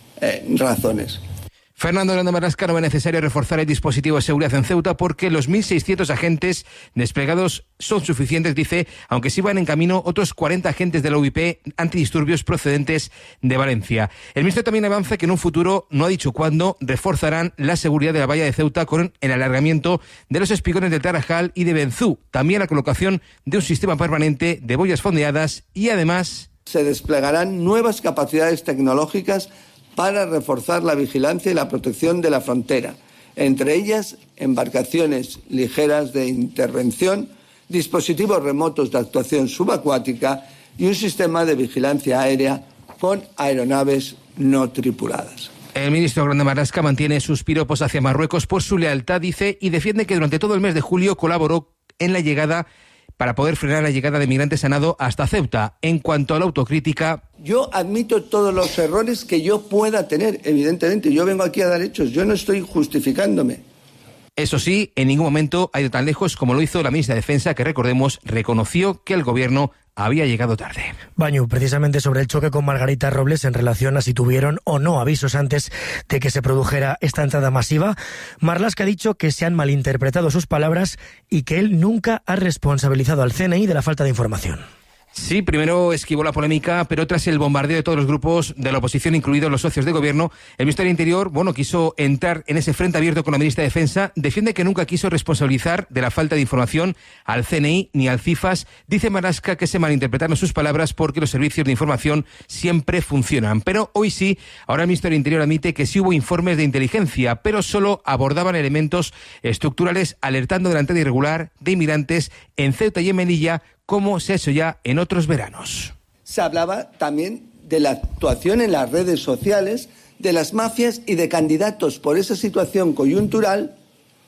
[SPEAKER 9] razones.
[SPEAKER 10] Fernando Grande Marlaska no ve necesario reforzar el dispositivo de seguridad en Ceuta porque los 1.600 agentes desplegados son suficientes, dice, aunque sí van en camino otros 40 agentes de la UIP antidisturbios procedentes de Valencia. El ministro también avanza que en un futuro, no ha dicho cuándo, reforzarán la seguridad de la valla de Ceuta con el alargamiento de los espigones de Tarajal y de Benzú, también la colocación de un sistema permanente de boyas fondeadas y además
[SPEAKER 9] se desplegarán nuevas capacidades tecnológicas para reforzar la vigilancia y la protección de la frontera, entre ellas embarcaciones ligeras de intervención, dispositivos remotos de actuación subacuática y un sistema de vigilancia aérea con aeronaves no tripuladas.
[SPEAKER 10] El ministro Grande Marlaska mantiene sus piropos hacia Marruecos por su lealtad, dice, y defiende que durante todo el mes de julio colaboró en la llegada para poder frenar la llegada de migrantes a nado hasta Ceuta. En cuanto a la autocrítica,
[SPEAKER 9] yo admito todos los errores que yo pueda tener, evidentemente. Yo vengo aquí a dar hechos, yo no estoy justificándome.
[SPEAKER 10] Eso sí, en ningún momento ha ido tan lejos como lo hizo la ministra de Defensa, que, recordemos, reconoció que el gobierno había llegado tarde.
[SPEAKER 3] Bañu, precisamente sobre el choque con Margarita Robles en relación a si tuvieron o no avisos antes de que se produjera esta entrada masiva, Marlaska ha dicho que se han malinterpretado sus palabras y que él nunca ha responsabilizado al CNI de la falta de información.
[SPEAKER 10] Sí, primero esquivó la polémica, pero tras el bombardeo de todos los grupos de la oposición, incluidos los socios de gobierno, el Ministerio del Interior, quiso entrar en ese frente abierto con la ministra de Defensa. Defiende que nunca quiso responsabilizar de la falta de información al CNI ni al CIFAS. Dice Marlaska que se malinterpretaron sus palabras porque los servicios de información siempre funcionan. Pero hoy sí, ahora el Ministerio del Interior admite que sí hubo informes de inteligencia, pero solo abordaban elementos estructurales, alertando de la entrada irregular de inmigrantes en Ceuta y en Melilla, como se ha hecho ya en otros veranos.
[SPEAKER 9] Se hablaba también de la actuación en las redes sociales de las mafias y de candidatos por esa situación coyuntural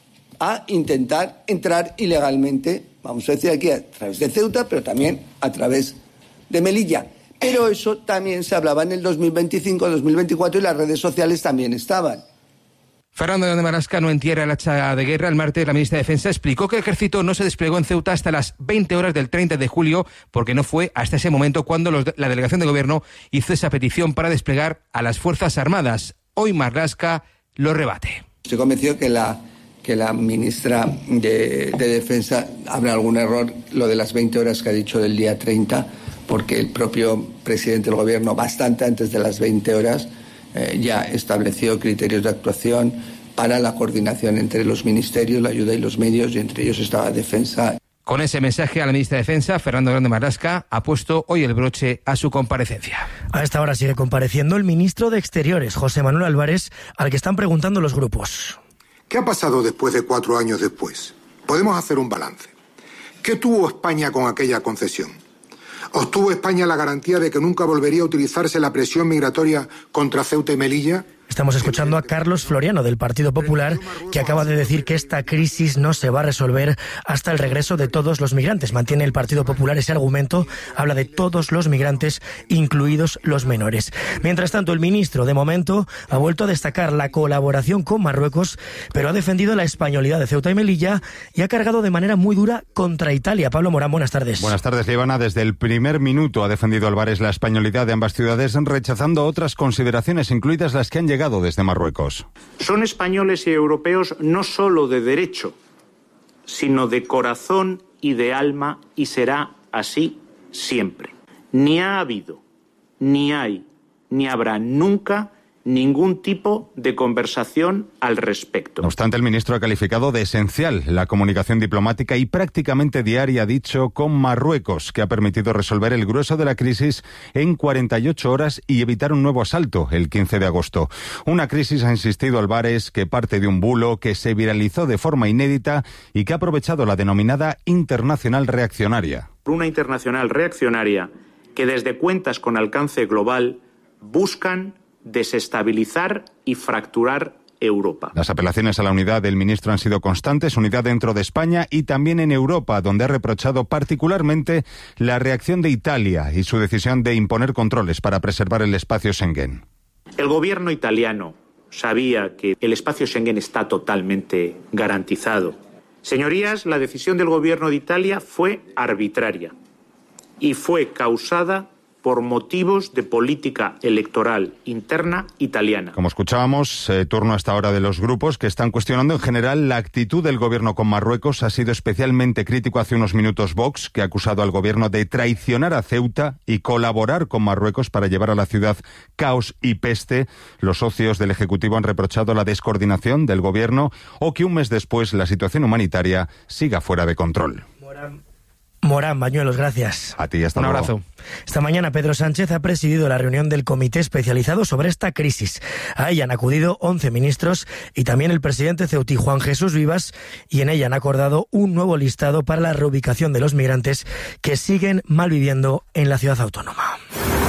[SPEAKER 9] a intentar entrar ilegalmente, vamos a decir aquí, a través de Ceuta, pero también a través de Melilla. Pero eso también se hablaba en el 2025, 2024 y las redes sociales también estaban.
[SPEAKER 10] Fernando de Marlaska no entierra el hacha de guerra. El martes la ministra de Defensa explicó que el ejército no se desplegó en Ceuta hasta las 20 horas del 30 de julio, porque no fue hasta ese momento cuando la delegación de gobierno hizo esa petición para desplegar a las Fuerzas Armadas. Hoy Marlaska lo rebate.
[SPEAKER 9] Estoy convencido que la ministra de Defensa habrá algún error, lo de las 20 horas que ha dicho del día 30, porque el propio presidente del gobierno, bastante antes de las 20 horas, ya estableció criterios de actuación para la coordinación entre los ministerios, la ayuda y los medios, y entre ellos estaba Defensa.
[SPEAKER 10] Con ese mensaje a la ministra de Defensa, Fernando Grande Marlaska ha puesto hoy el broche a su comparecencia.
[SPEAKER 3] A esta hora sigue compareciendo el ministro de Exteriores, José Manuel Álvarez, al que están preguntando los grupos.
[SPEAKER 5] ¿Qué ha pasado después de 4 años después? Podemos hacer un balance. ¿Qué tuvo España con aquella concesión? ¿Obtuvo España la garantía de que nunca volvería a utilizarse la presión migratoria contra Ceuta y Melilla?
[SPEAKER 3] Estamos escuchando a Carlos Floriano del Partido Popular, que acaba de decir que esta crisis no se va a resolver hasta el regreso de todos los migrantes. Mantiene el Partido Popular ese argumento, habla de todos los migrantes, incluidos los menores. Mientras tanto, el ministro, de momento, ha vuelto a destacar la colaboración con Marruecos, pero ha defendido la españolidad de Ceuta y Melilla y ha cargado de manera muy dura contra Italia. Pablo Morán, buenas tardes.
[SPEAKER 11] Buenas tardes, Líbana. Desde el primer minuto ha defendido Álvarez la españolidad de ambas ciudades, rechazando otras consideraciones, incluidas las que han llegado desde Marruecos.
[SPEAKER 12] Son españoles y europeos no solo de derecho, sino de corazón y de alma, y será así siempre. Ni ha habido, ni hay, ni habrá nunca ningún tipo de conversación al respecto.
[SPEAKER 11] No obstante, el ministro ha calificado de esencial la comunicación diplomática y prácticamente diaria, ha dicho, con Marruecos, que ha permitido resolver el grueso de la crisis en 48 horas y evitar un nuevo asalto el 15 de agosto. Una crisis, ha insistido Álvarez, que parte de un bulo que se viralizó de forma inédita y que ha aprovechado la denominada internacional reaccionaria.
[SPEAKER 12] Una internacional reaccionaria que desde cuentas con alcance global buscan desestabilizar y fracturar Europa.
[SPEAKER 11] Las apelaciones a la unidad del ministro han sido constantes, unidad dentro de España y también en Europa, donde ha reprochado particularmente la reacción de Italia y su decisión de imponer controles para preservar el espacio Schengen.
[SPEAKER 12] El gobierno italiano sabía que el espacio Schengen está totalmente garantizado. Señorías, la decisión del gobierno de Italia fue arbitraria y fue causada por motivos de política electoral interna italiana.
[SPEAKER 11] Como escuchábamos, turno hasta ahora de los grupos que están cuestionando en general la actitud del gobierno con Marruecos. Ha sido especialmente crítico hace unos minutos Vox, que ha acusado al gobierno de traicionar a Ceuta y colaborar con Marruecos para llevar a la ciudad caos y peste. Los socios del Ejecutivo han reprochado la descoordinación del gobierno o que un mes después la situación humanitaria siga fuera de control.
[SPEAKER 3] Morán, Bañuelos, gracias.
[SPEAKER 11] A ti, hasta luego.
[SPEAKER 10] Un abrazo.
[SPEAKER 3] Esta mañana Pedro Sánchez ha presidido la reunión del comité especializado sobre esta crisis. A ella han acudido 11 ministros y también el presidente ceutí Juan Jesús Vivas, y en ella han acordado un nuevo listado para la reubicación de los migrantes que siguen malviviendo en la ciudad autónoma.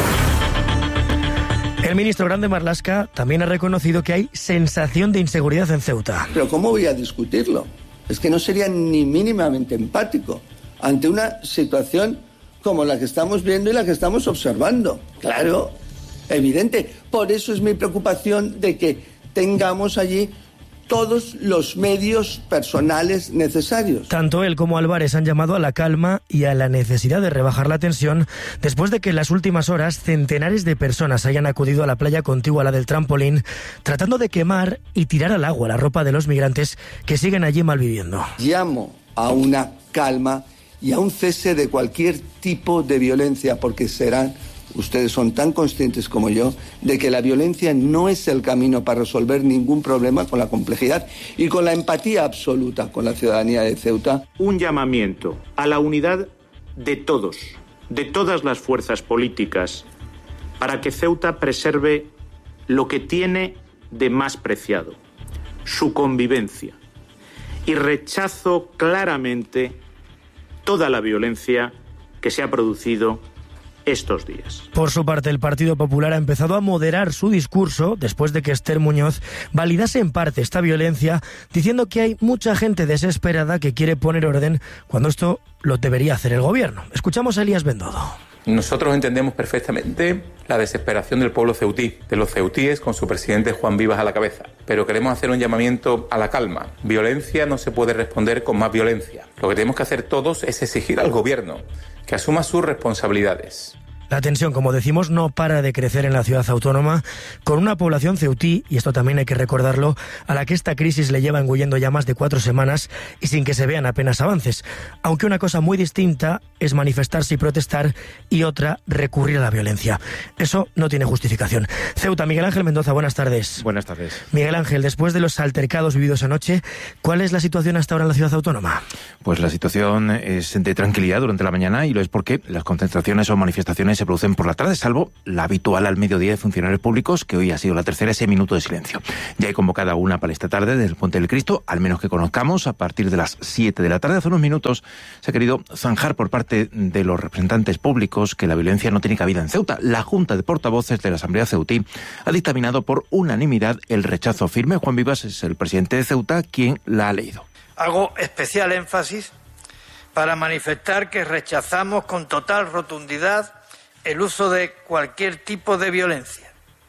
[SPEAKER 3] El ministro Grande Marlaska también ha reconocido que hay sensación de inseguridad en Ceuta.
[SPEAKER 9] Pero ¿cómo voy a discutirlo? Es que no sería ni mínimamente empático ante una situación como la que estamos viendo y la que estamos observando. Claro, evidente. Por eso es mi preocupación de que tengamos allí todos los medios personales necesarios.
[SPEAKER 3] Tanto él como Álvarez han llamado a la calma y a la necesidad de rebajar la tensión después de que en las últimas horas centenares de personas hayan acudido a la playa contigua a la del Trampolín, tratando de quemar y tirar al agua la ropa de los migrantes que siguen allí malviviendo.
[SPEAKER 9] Llamo a una calma y a un cese de cualquier tipo de violencia, porque ustedes son tan conscientes como yo de que la violencia no es el camino para resolver ningún problema, con la complejidad y con la empatía absoluta con la ciudadanía de Ceuta.
[SPEAKER 12] Un llamamiento a la unidad de todos, de todas las fuerzas políticas, para que Ceuta preserve lo que tiene de más preciado, su convivencia. Y rechazo claramente toda la violencia que se ha producido estos días.
[SPEAKER 3] Por su parte, el Partido Popular ha empezado a moderar su discurso después de que Esther Muñoz validase en parte esta violencia, diciendo que hay mucha gente desesperada que quiere poner orden cuando esto lo debería hacer el gobierno. Escuchamos a Elías Bendodo.
[SPEAKER 13] Nosotros entendemos perfectamente la desesperación del pueblo ceutí, de los ceutíes con su presidente Juan Vivas a la cabeza. Pero queremos hacer un llamamiento a la calma. Violencia no se puede responder con más violencia. Lo que tenemos que hacer todos es exigir al gobierno que asuma sus responsabilidades.
[SPEAKER 3] La tensión, como decimos, no para de crecer en la ciudad autónoma, con una población ceutí, y esto también hay que recordarlo, a la que esta crisis le lleva engullendo ya más de 4 semanas y sin que se vean apenas avances. Aunque una cosa muy distinta es manifestarse y protestar y otra recurrir a la violencia. Eso no tiene justificación. Ceuta, Miguel Ángel Mendoza, buenas tardes.
[SPEAKER 14] Buenas tardes.
[SPEAKER 3] Miguel Ángel, después de los altercados vividos anoche, ¿cuál es la situación hasta ahora en la ciudad autónoma?
[SPEAKER 14] Pues la situación es de tranquilidad durante la mañana y lo es porque las concentraciones o manifestaciones se producen por la tarde, salvo la habitual al mediodía de funcionarios públicos, que hoy ha sido la tercera, ese minuto de silencio. Ya hay convocada una para esta tarde desde el Puente del Cristo, al menos que conozcamos, a partir de las 7 de la tarde. Hace unos minutos se ha querido zanjar por parte de los representantes públicos que la violencia no tiene cabida en Ceuta. La Junta de Portavoces de la Asamblea Ceutí ha dictaminado por unanimidad el rechazo firme. Juan Vivas es el presidente de Ceuta quien la ha leído.
[SPEAKER 16] Hago especial énfasis para manifestar que rechazamos con total rotundidad el uso de cualquier tipo de violencia.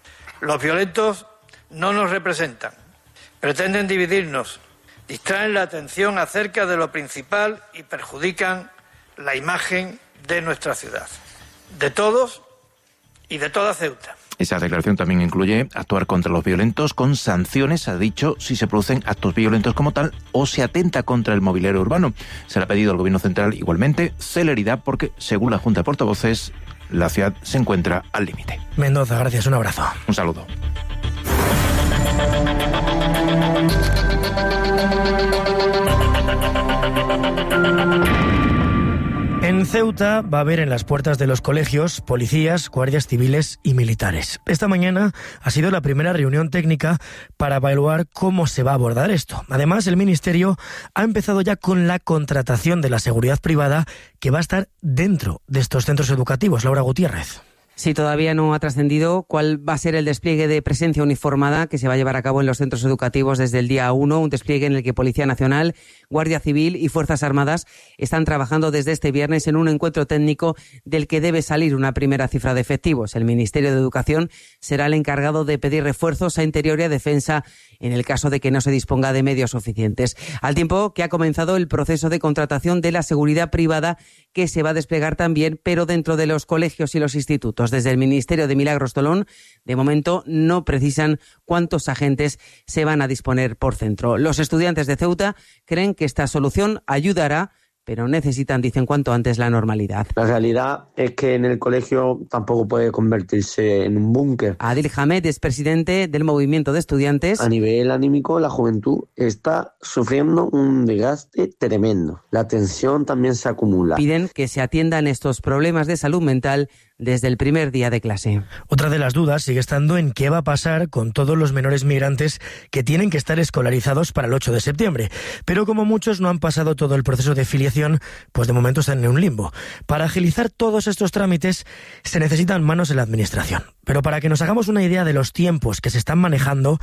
[SPEAKER 16] Los violentos no nos representan, pretenden dividirnos, distraen la atención acerca de lo principal y perjudican la imagen de nuestra ciudad, de todos y de toda Ceuta.
[SPEAKER 14] Esa declaración también incluye actuar contra los violentos con sanciones, ha dicho, si se producen actos violentos como tal o se atenta contra el mobiliario urbano. Se le ha pedido al Gobierno Central igualmente celeridad porque, según la Junta de Portavoces, la ciudad se encuentra al límite.
[SPEAKER 3] Mendoza, gracias, un abrazo.
[SPEAKER 14] Un saludo.
[SPEAKER 3] En Ceuta va a haber en las puertas de los colegios policías, guardias civiles y militares. Esta mañana ha sido la primera reunión técnica para evaluar cómo se va a abordar esto. Además, el Ministerio ha empezado ya con la contratación de la seguridad privada que va a estar dentro de estos centros educativos. Laura Gutiérrez.
[SPEAKER 18] Sí, todavía no ha trascendido cuál va a ser el despliegue de presencia uniformada que se va a llevar a cabo en los centros educativos desde el día 1, un despliegue en el que Policía Nacional, Guardia Civil y Fuerzas Armadas están trabajando desde este viernes en un encuentro técnico del que debe salir una primera cifra de efectivos. El Ministerio de Educación será el encargado de pedir refuerzos a Interior y a Defensa en el caso de que no se disponga de medios suficientes. Al tiempo que ha comenzado el proceso de contratación de la seguridad privada que se va a desplegar también, pero dentro de los colegios y los institutos. Desde el Ministerio de Milagros Tolón, de momento no precisan cuántos agentes se van a disponer por centro. Los estudiantes de Ceuta creen que esta solución ayudará, pero necesitan, dicen, cuanto antes la normalidad.
[SPEAKER 19] La realidad es que en el colegio tampoco puede convertirse en un búnker.
[SPEAKER 18] Adil Hamed es presidente del movimiento de estudiantes.
[SPEAKER 19] A nivel anímico, la juventud está sufriendo un desgaste tremendo. La tensión también se acumula.
[SPEAKER 18] Piden que se atiendan estos problemas de salud mental desde el primer día de clase.
[SPEAKER 3] Otra de las dudas sigue estando en qué va a pasar con todos los menores migrantes que tienen que estar escolarizados para el 8 de septiembre. Pero como muchos no han pasado todo el proceso de filiación, pues de momento están en un limbo. Para agilizar todos estos trámites se necesitan manos en la administración. Pero para que nos hagamos una idea de los tiempos que se están manejando,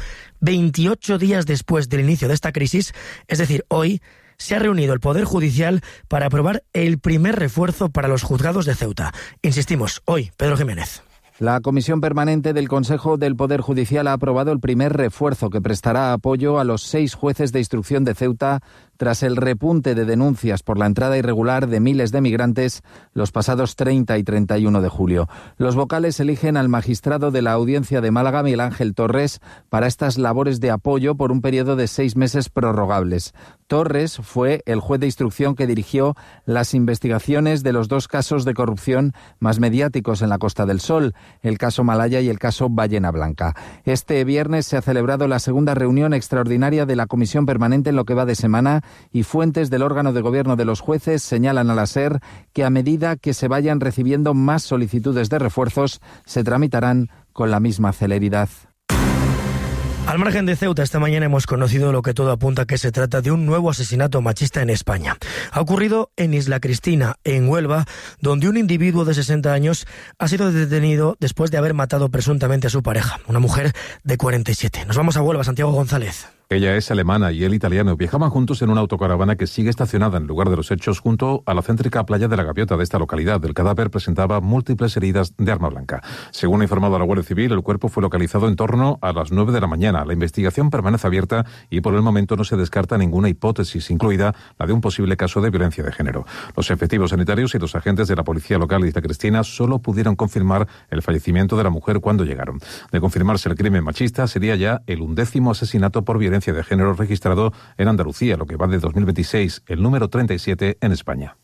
[SPEAKER 3] 28 días después del inicio de esta crisis, es decir, hoy, se ha reunido el Poder Judicial para aprobar el primer refuerzo para los juzgados de Ceuta. Insistimos, hoy, Pedro Jiménez.
[SPEAKER 20] La Comisión Permanente del Consejo del Poder Judicial ha aprobado el primer refuerzo que prestará apoyo a los 6 jueces de instrucción de Ceuta tras el repunte de denuncias por la entrada irregular de miles de migrantes los pasados 30 y 31 de julio. Los vocales eligen al magistrado de la Audiencia de Málaga, Miguel Ángel Torres, para estas labores de apoyo por un periodo de 6 meses prorrogables. Torres fue el juez de instrucción que dirigió las investigaciones de los 2 casos de corrupción más mediáticos en la Costa del Sol, el caso Malaya y el caso Ballena Blanca. Este viernes se ha celebrado la segunda reunión extraordinaria de la Comisión Permanente en lo que va de semana, y fuentes del órgano de gobierno de los jueces señalan a la SER que a medida que se vayan recibiendo más solicitudes de refuerzos, se tramitarán con la misma celeridad.
[SPEAKER 3] Al margen de Ceuta, esta mañana hemos conocido lo que todo apunta que se trata de un nuevo asesinato machista en España. Ha ocurrido en Isla Cristina, en Huelva, donde un individuo de 60 años ha sido detenido después de haber matado presuntamente a su pareja, una mujer de 47. Nos vamos a Huelva, Santiago González.
[SPEAKER 1] Ella es alemana y él italiano. Viajaban juntos en una autocaravana que sigue estacionada en el lugar de los hechos junto a la céntrica playa de la Gaviota de esta localidad. El cadáver presentaba múltiples heridas de arma blanca. Según ha informado la Guardia Civil, el cuerpo fue localizado en torno a las 9 de la mañana. La investigación permanece abierta y por el momento no se descarta ninguna hipótesis, incluida la de un posible caso de violencia de género. Los efectivos sanitarios y los agentes de la policía local de Isla Cristina solo pudieron confirmar el fallecimiento de la mujer cuando llegaron. De confirmarse el crimen machista, sería ya el 11º asesinato por violencia de género registrado en Andalucía, lo que va de 2026, el número 37 en España.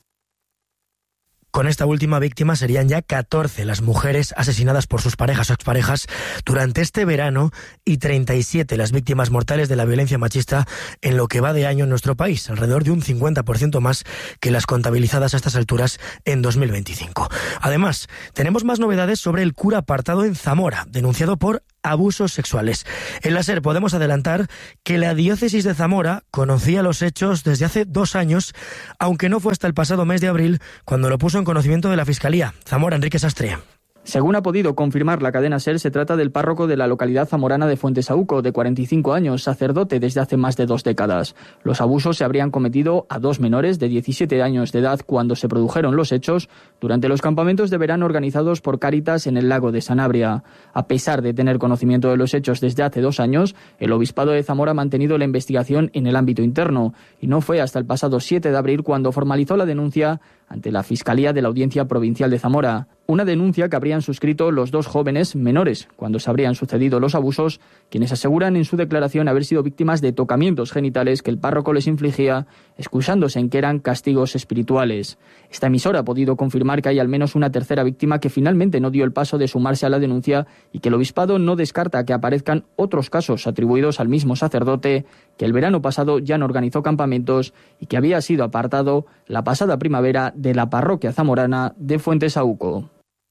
[SPEAKER 3] Con esta última víctima serían ya 14 las mujeres asesinadas por sus parejas o exparejas durante este verano y 37 las víctimas mortales de la violencia machista en lo que va de año en nuestro país, alrededor de un 50% más que las contabilizadas a estas alturas en 2025. Además, tenemos más novedades sobre el cura apartado en Zamora, denunciado por abusos sexuales. En la SER podemos adelantar que la diócesis de Zamora conocía los hechos desde hace 2 años, aunque no fue hasta el pasado mes de abril cuando lo puso en conocimiento de la Fiscalía. Zamora, Enrique Sastre.
[SPEAKER 17] Según ha podido confirmar la cadena SER, se trata del párroco de la localidad zamorana de Fuentesauco, de 45 años, sacerdote desde hace más de 2 décadas. Los abusos se habrían cometido a 2 menores de 17 años de edad cuando se produjeron los hechos durante los campamentos de verano organizados por Cáritas en el lago de Sanabria. A pesar de tener conocimiento de los hechos desde hace 2 años, el Obispado de Zamora ha mantenido la investigación en el ámbito interno y no fue hasta el pasado 7 de abril cuando formalizó la denuncia ante la Fiscalía de la Audiencia Provincial de Zamora. Una denuncia que habrían suscrito los 2 jóvenes menores cuando se habrían sucedido los abusos, quienes aseguran en su declaración haber sido víctimas de tocamientos genitales que el párroco les infligía, excusándose en que eran castigos espirituales. Esta emisora ha podido confirmar que hay al menos una tercera víctima que finalmente no dio el paso de sumarse a la denuncia y que el obispado no descarta que aparezcan otros casos atribuidos al mismo sacerdote, que el verano pasado ya no organizó campamentos y que había sido apartado la pasada primavera de la parroquia zamorana de Fuentesauco.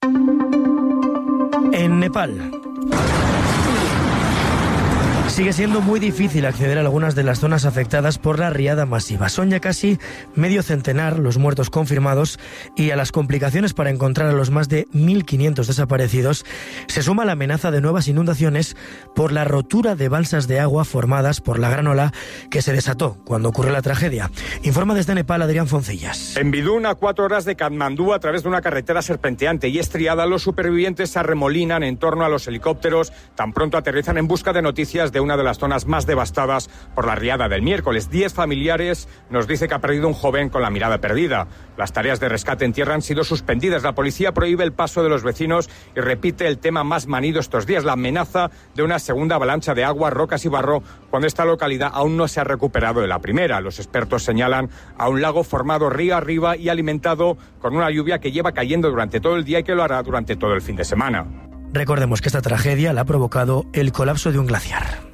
[SPEAKER 3] En Nepal sigue siendo muy difícil acceder a algunas de las zonas afectadas por la riada masiva. Son ya casi medio centenar los muertos confirmados y a las complicaciones para encontrar a los más de 1.500 desaparecidos se suma la amenaza de nuevas inundaciones por la rotura de balsas de agua formadas por la gran ola que se desató cuando ocurrió la tragedia. Informa desde Nepal Adrián Foncillas.
[SPEAKER 21] En Bidún, a 4 horas de Katmandú, a través de una carretera serpenteante y estriada, los supervivientes se arremolinan en torno a los helicópteros. Tan pronto aterrizan en busca de noticias de una de las zonas más devastadas por la riada del miércoles. 10 familiares nos dice que ha perdido un joven con la mirada perdida. Las tareas de rescate en tierra han sido suspendidas. La policía prohíbe el paso de los vecinos y repite el tema más manido estos días, la amenaza de una segunda avalancha de agua, rocas y barro cuando esta localidad aún no se ha recuperado de la primera. Los expertos señalan a un lago formado río arriba y alimentado con una lluvia que lleva cayendo durante todo el día y que lo hará durante todo el fin de semana.
[SPEAKER 3] Recordemos que esta tragedia la ha provocado el colapso de un glaciar.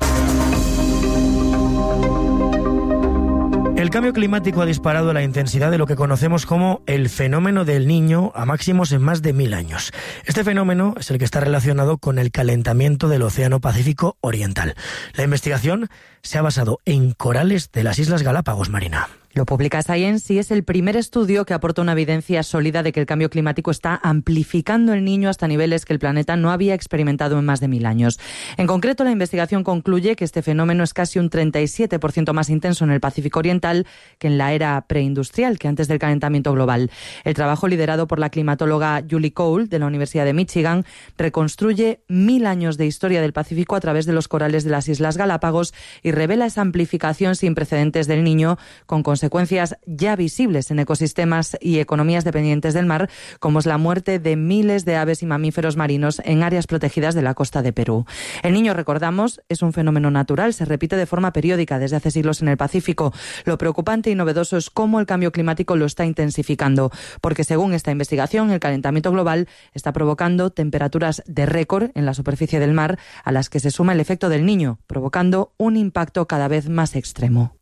[SPEAKER 3] El cambio climático ha disparado la intensidad de lo que conocemos como el fenómeno del Niño a máximos en más de 1000 años. Este fenómeno es el que está relacionado con el calentamiento del Océano Pacífico Oriental. La investigación se ha basado en corales de las Islas Galápagos, Marina.
[SPEAKER 2] Lo publica Science y es el primer estudio que aporta una evidencia sólida de que el cambio climático está amplificando el Niño hasta niveles que el planeta no había experimentado en más de 1000 años. En concreto, la investigación concluye que este fenómeno es casi un 37% más intenso en el Pacífico Oriental que en la era preindustrial, que antes del calentamiento global. El trabajo, liderado por la climatóloga Julie Cole, de la Universidad de Michigan, reconstruye 1000 años de historia del Pacífico a través de los corales de las Islas Galápagos y revela esa amplificación sin precedentes del Niño, con consecuencias ya visibles en ecosistemas y economías dependientes del mar, como es la muerte de miles de aves y mamíferos marinos en áreas protegidas de la costa de Perú. El Niño, recordamos, es un fenómeno natural, se repite de forma periódica desde hace siglos en el Pacífico. Lo preocupante y novedoso es cómo el cambio climático lo está intensificando, porque según esta investigación, el calentamiento global está provocando temperaturas de récord en la superficie del mar, a las que se suma el efecto del Niño, provocando un impacto cada vez más extremo.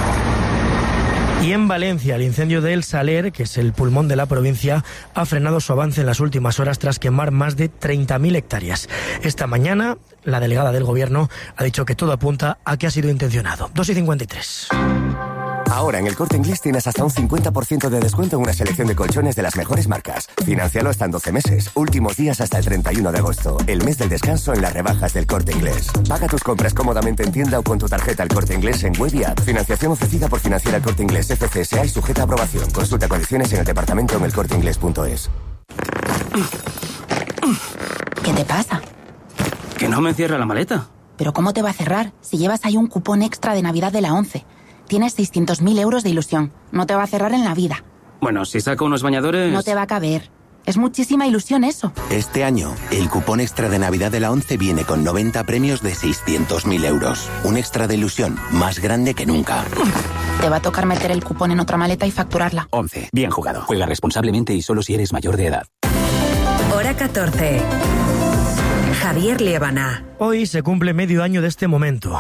[SPEAKER 3] Y en Valencia, el incendio de El Saler, que es el pulmón de la provincia, ha frenado su avance en las últimas horas tras quemar más de 30.000 hectáreas. Esta mañana, la delegada del Gobierno ha dicho que todo apunta a que ha sido intencionado. 2:53.
[SPEAKER 4] Ahora en el Corte Inglés tienes hasta un 50% de descuento en una selección de colchones de las mejores marcas. Financialo hasta en 12 meses. Últimos días hasta el 31 de agosto. El mes del descanso en las rebajas del Corte Inglés. Paga tus compras cómodamente en tienda o con tu tarjeta El Corte Inglés en web y app. Financiación ofrecida por Financiera El Corte Inglés FCSA y sujeta a aprobación. Consulta condiciones en el departamento en elcorteinglés.es.
[SPEAKER 15] ¿Qué te pasa?
[SPEAKER 22] Que no me cierra la maleta.
[SPEAKER 15] ¿Pero cómo te va a cerrar si llevas ahí un cupón extra de Navidad de la ONCE? Tienes 600.000 euros de ilusión. No te va a cerrar en la vida.
[SPEAKER 22] Bueno, si saco unos bañadores...
[SPEAKER 15] No te va a caber. Es muchísima ilusión eso.
[SPEAKER 23] Este año, el cupón extra de Navidad de la ONCE viene con 90 premios de 600.000 euros. Un extra de ilusión más grande que nunca.
[SPEAKER 15] Te va a tocar meter el cupón en otra maleta y facturarla.
[SPEAKER 22] 11. Bien jugado. Juega responsablemente y solo si eres mayor de edad.
[SPEAKER 24] Hora 14. Javier Liébana.
[SPEAKER 3] Hoy se cumple medio año de este momento.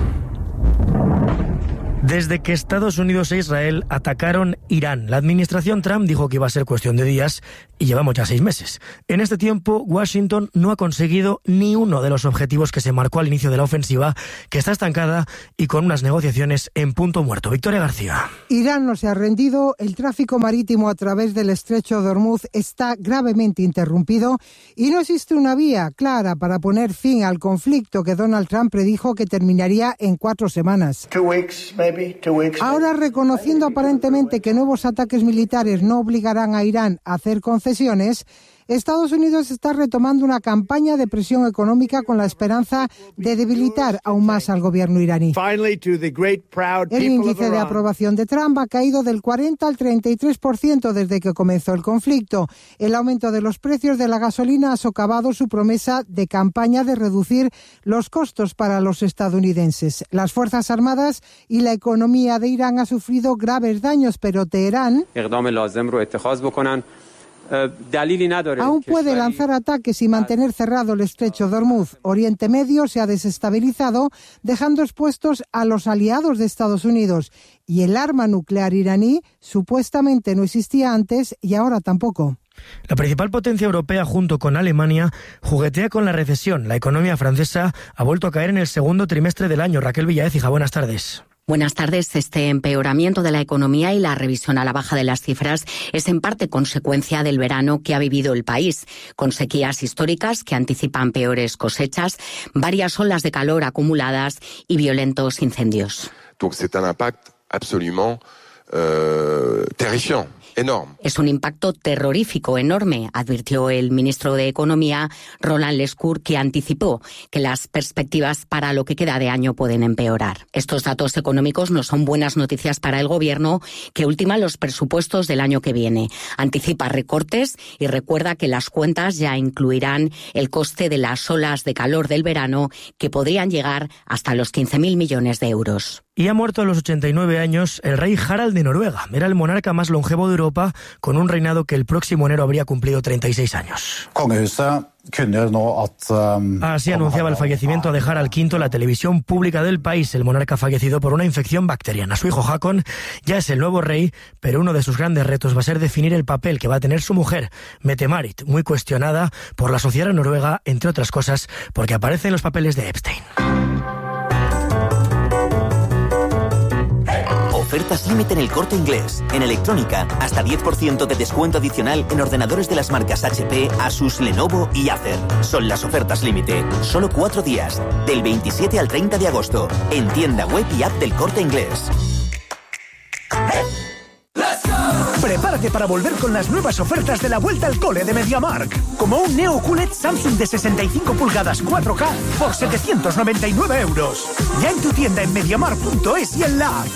[SPEAKER 3] Desde que Estados Unidos e Israel atacaron Irán, la administración Trump dijo que iba a ser cuestión de días y llevamos ya 6 meses. En este tiempo, Washington no ha conseguido ni uno de los objetivos que se marcó al inicio de la ofensiva, que está estancada y con unas negociaciones en punto muerto. Victoria García.
[SPEAKER 25] Irán no se ha rendido, el tráfico marítimo a través del estrecho de Hormuz está gravemente interrumpido y no existe una vía clara para poner fin al conflicto que Donald Trump predijo que terminaría en 4 semanas.
[SPEAKER 28] 2 weeks, maybe.
[SPEAKER 25] Ahora, reconociendo aparentemente que nuevos ataques militares no obligarán a Irán a hacer concesiones, Estados Unidos está retomando una campaña de presión económica con la esperanza de debilitar aún más al gobierno iraní. El índice de aprobación de Trump ha caído del 40 al 33% desde que comenzó el conflicto. El aumento de los precios de la gasolina ha socavado su promesa de campaña de reducir los costos para los estadounidenses. Las Fuerzas Armadas y la economía de Irán han sufrido graves daños, pero Teherán aún puede lanzar ataques y mantener cerrado el estrecho de Hormuz. Oriente Medio se ha desestabilizado, dejando expuestos a los aliados de Estados Unidos. Y el arma nuclear iraní supuestamente no existía antes y ahora tampoco.
[SPEAKER 3] La principal potencia europea, junto con Alemania, juguetea con la recesión. La economía francesa ha vuelto a caer en el segundo trimestre del año. Raquel Villaécija, buenas tardes.
[SPEAKER 29] Buenas tardes. Este empeoramiento de la economía y la revisión a la baja de las cifras es en parte consecuencia del verano que ha vivido el país, con sequías históricas que anticipan peores cosechas, varias olas de calor acumuladas y violentos incendios.
[SPEAKER 30] Donc c'est un impact absolument terrifiant. Enorme.
[SPEAKER 29] Es un impacto terrorífico enorme, advirtió el ministro de Economía, Roland Lescure, que anticipó que las perspectivas para lo que queda de año pueden empeorar. Estos datos económicos no son buenas noticias para el gobierno, que ultima los presupuestos del año que viene. Anticipa recortes y recuerda que las cuentas ya incluirán el coste de las olas de calor del verano, que podrían llegar hasta los 15.000 millones de euros.
[SPEAKER 3] Y ha muerto a los 89 años el rey Harald de Noruega. Era el monarca más longevo de Europa, con un reinado que el próximo enero habría cumplido 36 años. Así anunciaba el fallecimiento de Harald V la televisión pública del país. El monarca fallecido por una infección bacteriana. Su hijo Håkon ya es el nuevo rey, pero uno de sus grandes retos va a ser definir el papel que va a tener su mujer, Mette-Marit, muy cuestionada por la sociedad noruega, entre otras cosas, porque aparece en los papeles de Epstein.
[SPEAKER 5] Ofertas límite en El Corte Inglés. En electrónica, hasta 10% de descuento adicional en ordenadores de las marcas HP, Asus, Lenovo y Acer. Son las ofertas límite. Solo 4 días, del 27 al 30 de agosto. En tienda web y app del Corte Inglés.
[SPEAKER 6] Prepárate para volver con las nuevas ofertas de la vuelta al cole de MediaMarkt. Como un Neo QLED Samsung de 65 pulgadas 4K por 799 euros. Ya en tu tienda en MediaMarkt.es y en la app.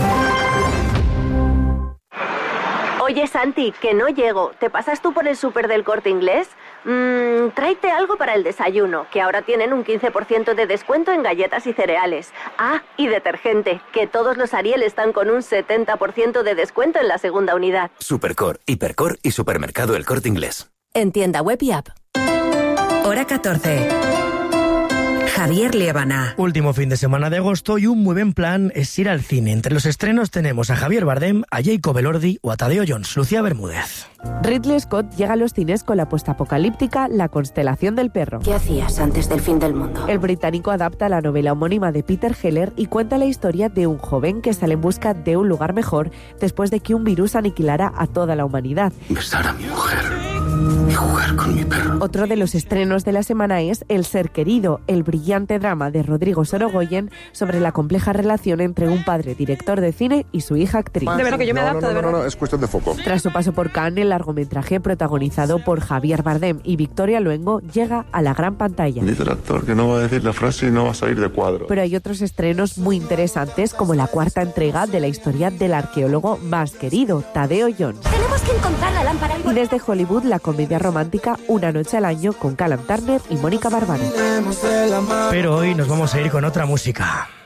[SPEAKER 7] Oye, Santi, que no llego. ¿Te pasas tú por el súper del Corte Inglés? Tráete algo para el desayuno, que ahora tienen un 15% de descuento en galletas y cereales. Ah, y detergente, que todos los Ariel están con un 70% de descuento en la segunda unidad.
[SPEAKER 23] Supercor, Hipercor y Supermercado El Corte Inglés.
[SPEAKER 24] En tienda web y app. Hora 14. Javier Liébana.
[SPEAKER 3] Último fin de semana de agosto y un muy buen plan es ir al cine. Entre los estrenos tenemos a Javier Bardem, a Jacob Elordi o a Tadeo Jones. Lucía Bermúdez.
[SPEAKER 8] Ridley Scott llega a los cines con la postapocalíptica La constelación del perro.
[SPEAKER 7] ¿Qué hacías antes del fin del mundo?
[SPEAKER 8] El británico adapta la novela homónima de Peter Heller y cuenta la historia de un joven que sale en busca de un lugar mejor después de que un virus aniquilara a toda la humanidad.
[SPEAKER 23] Besar a mi mujer y jugar con mi perro.
[SPEAKER 8] Otro de los estrenos de la semana es El ser querido, el brillante drama de Rodrigo Sorogoyen sobre la compleja relación entre un padre director de cine y su hija actriz.
[SPEAKER 9] De verdad que yo me adapto, de verdad. No, es cuestión de foco.
[SPEAKER 8] Tras su paso por Cannes, el largometraje protagonizado por Javier Bardem y Victoria Luengo llega a la gran pantalla.
[SPEAKER 9] Dice el actor que no va a decir la frase y no va a salir de cuadro.
[SPEAKER 8] Pero hay otros estrenos muy interesantes, como la cuarta entrega de la historia del arqueólogo más querido, Tadeo Jones.
[SPEAKER 7] Tenemos que encontrar la lámpara.
[SPEAKER 8] Y desde Hollywood, la comedia romántica Una noche al año con Callum Turner y Mónica Barbaro.
[SPEAKER 3] Pero hoy nos vamos a ir con otra música.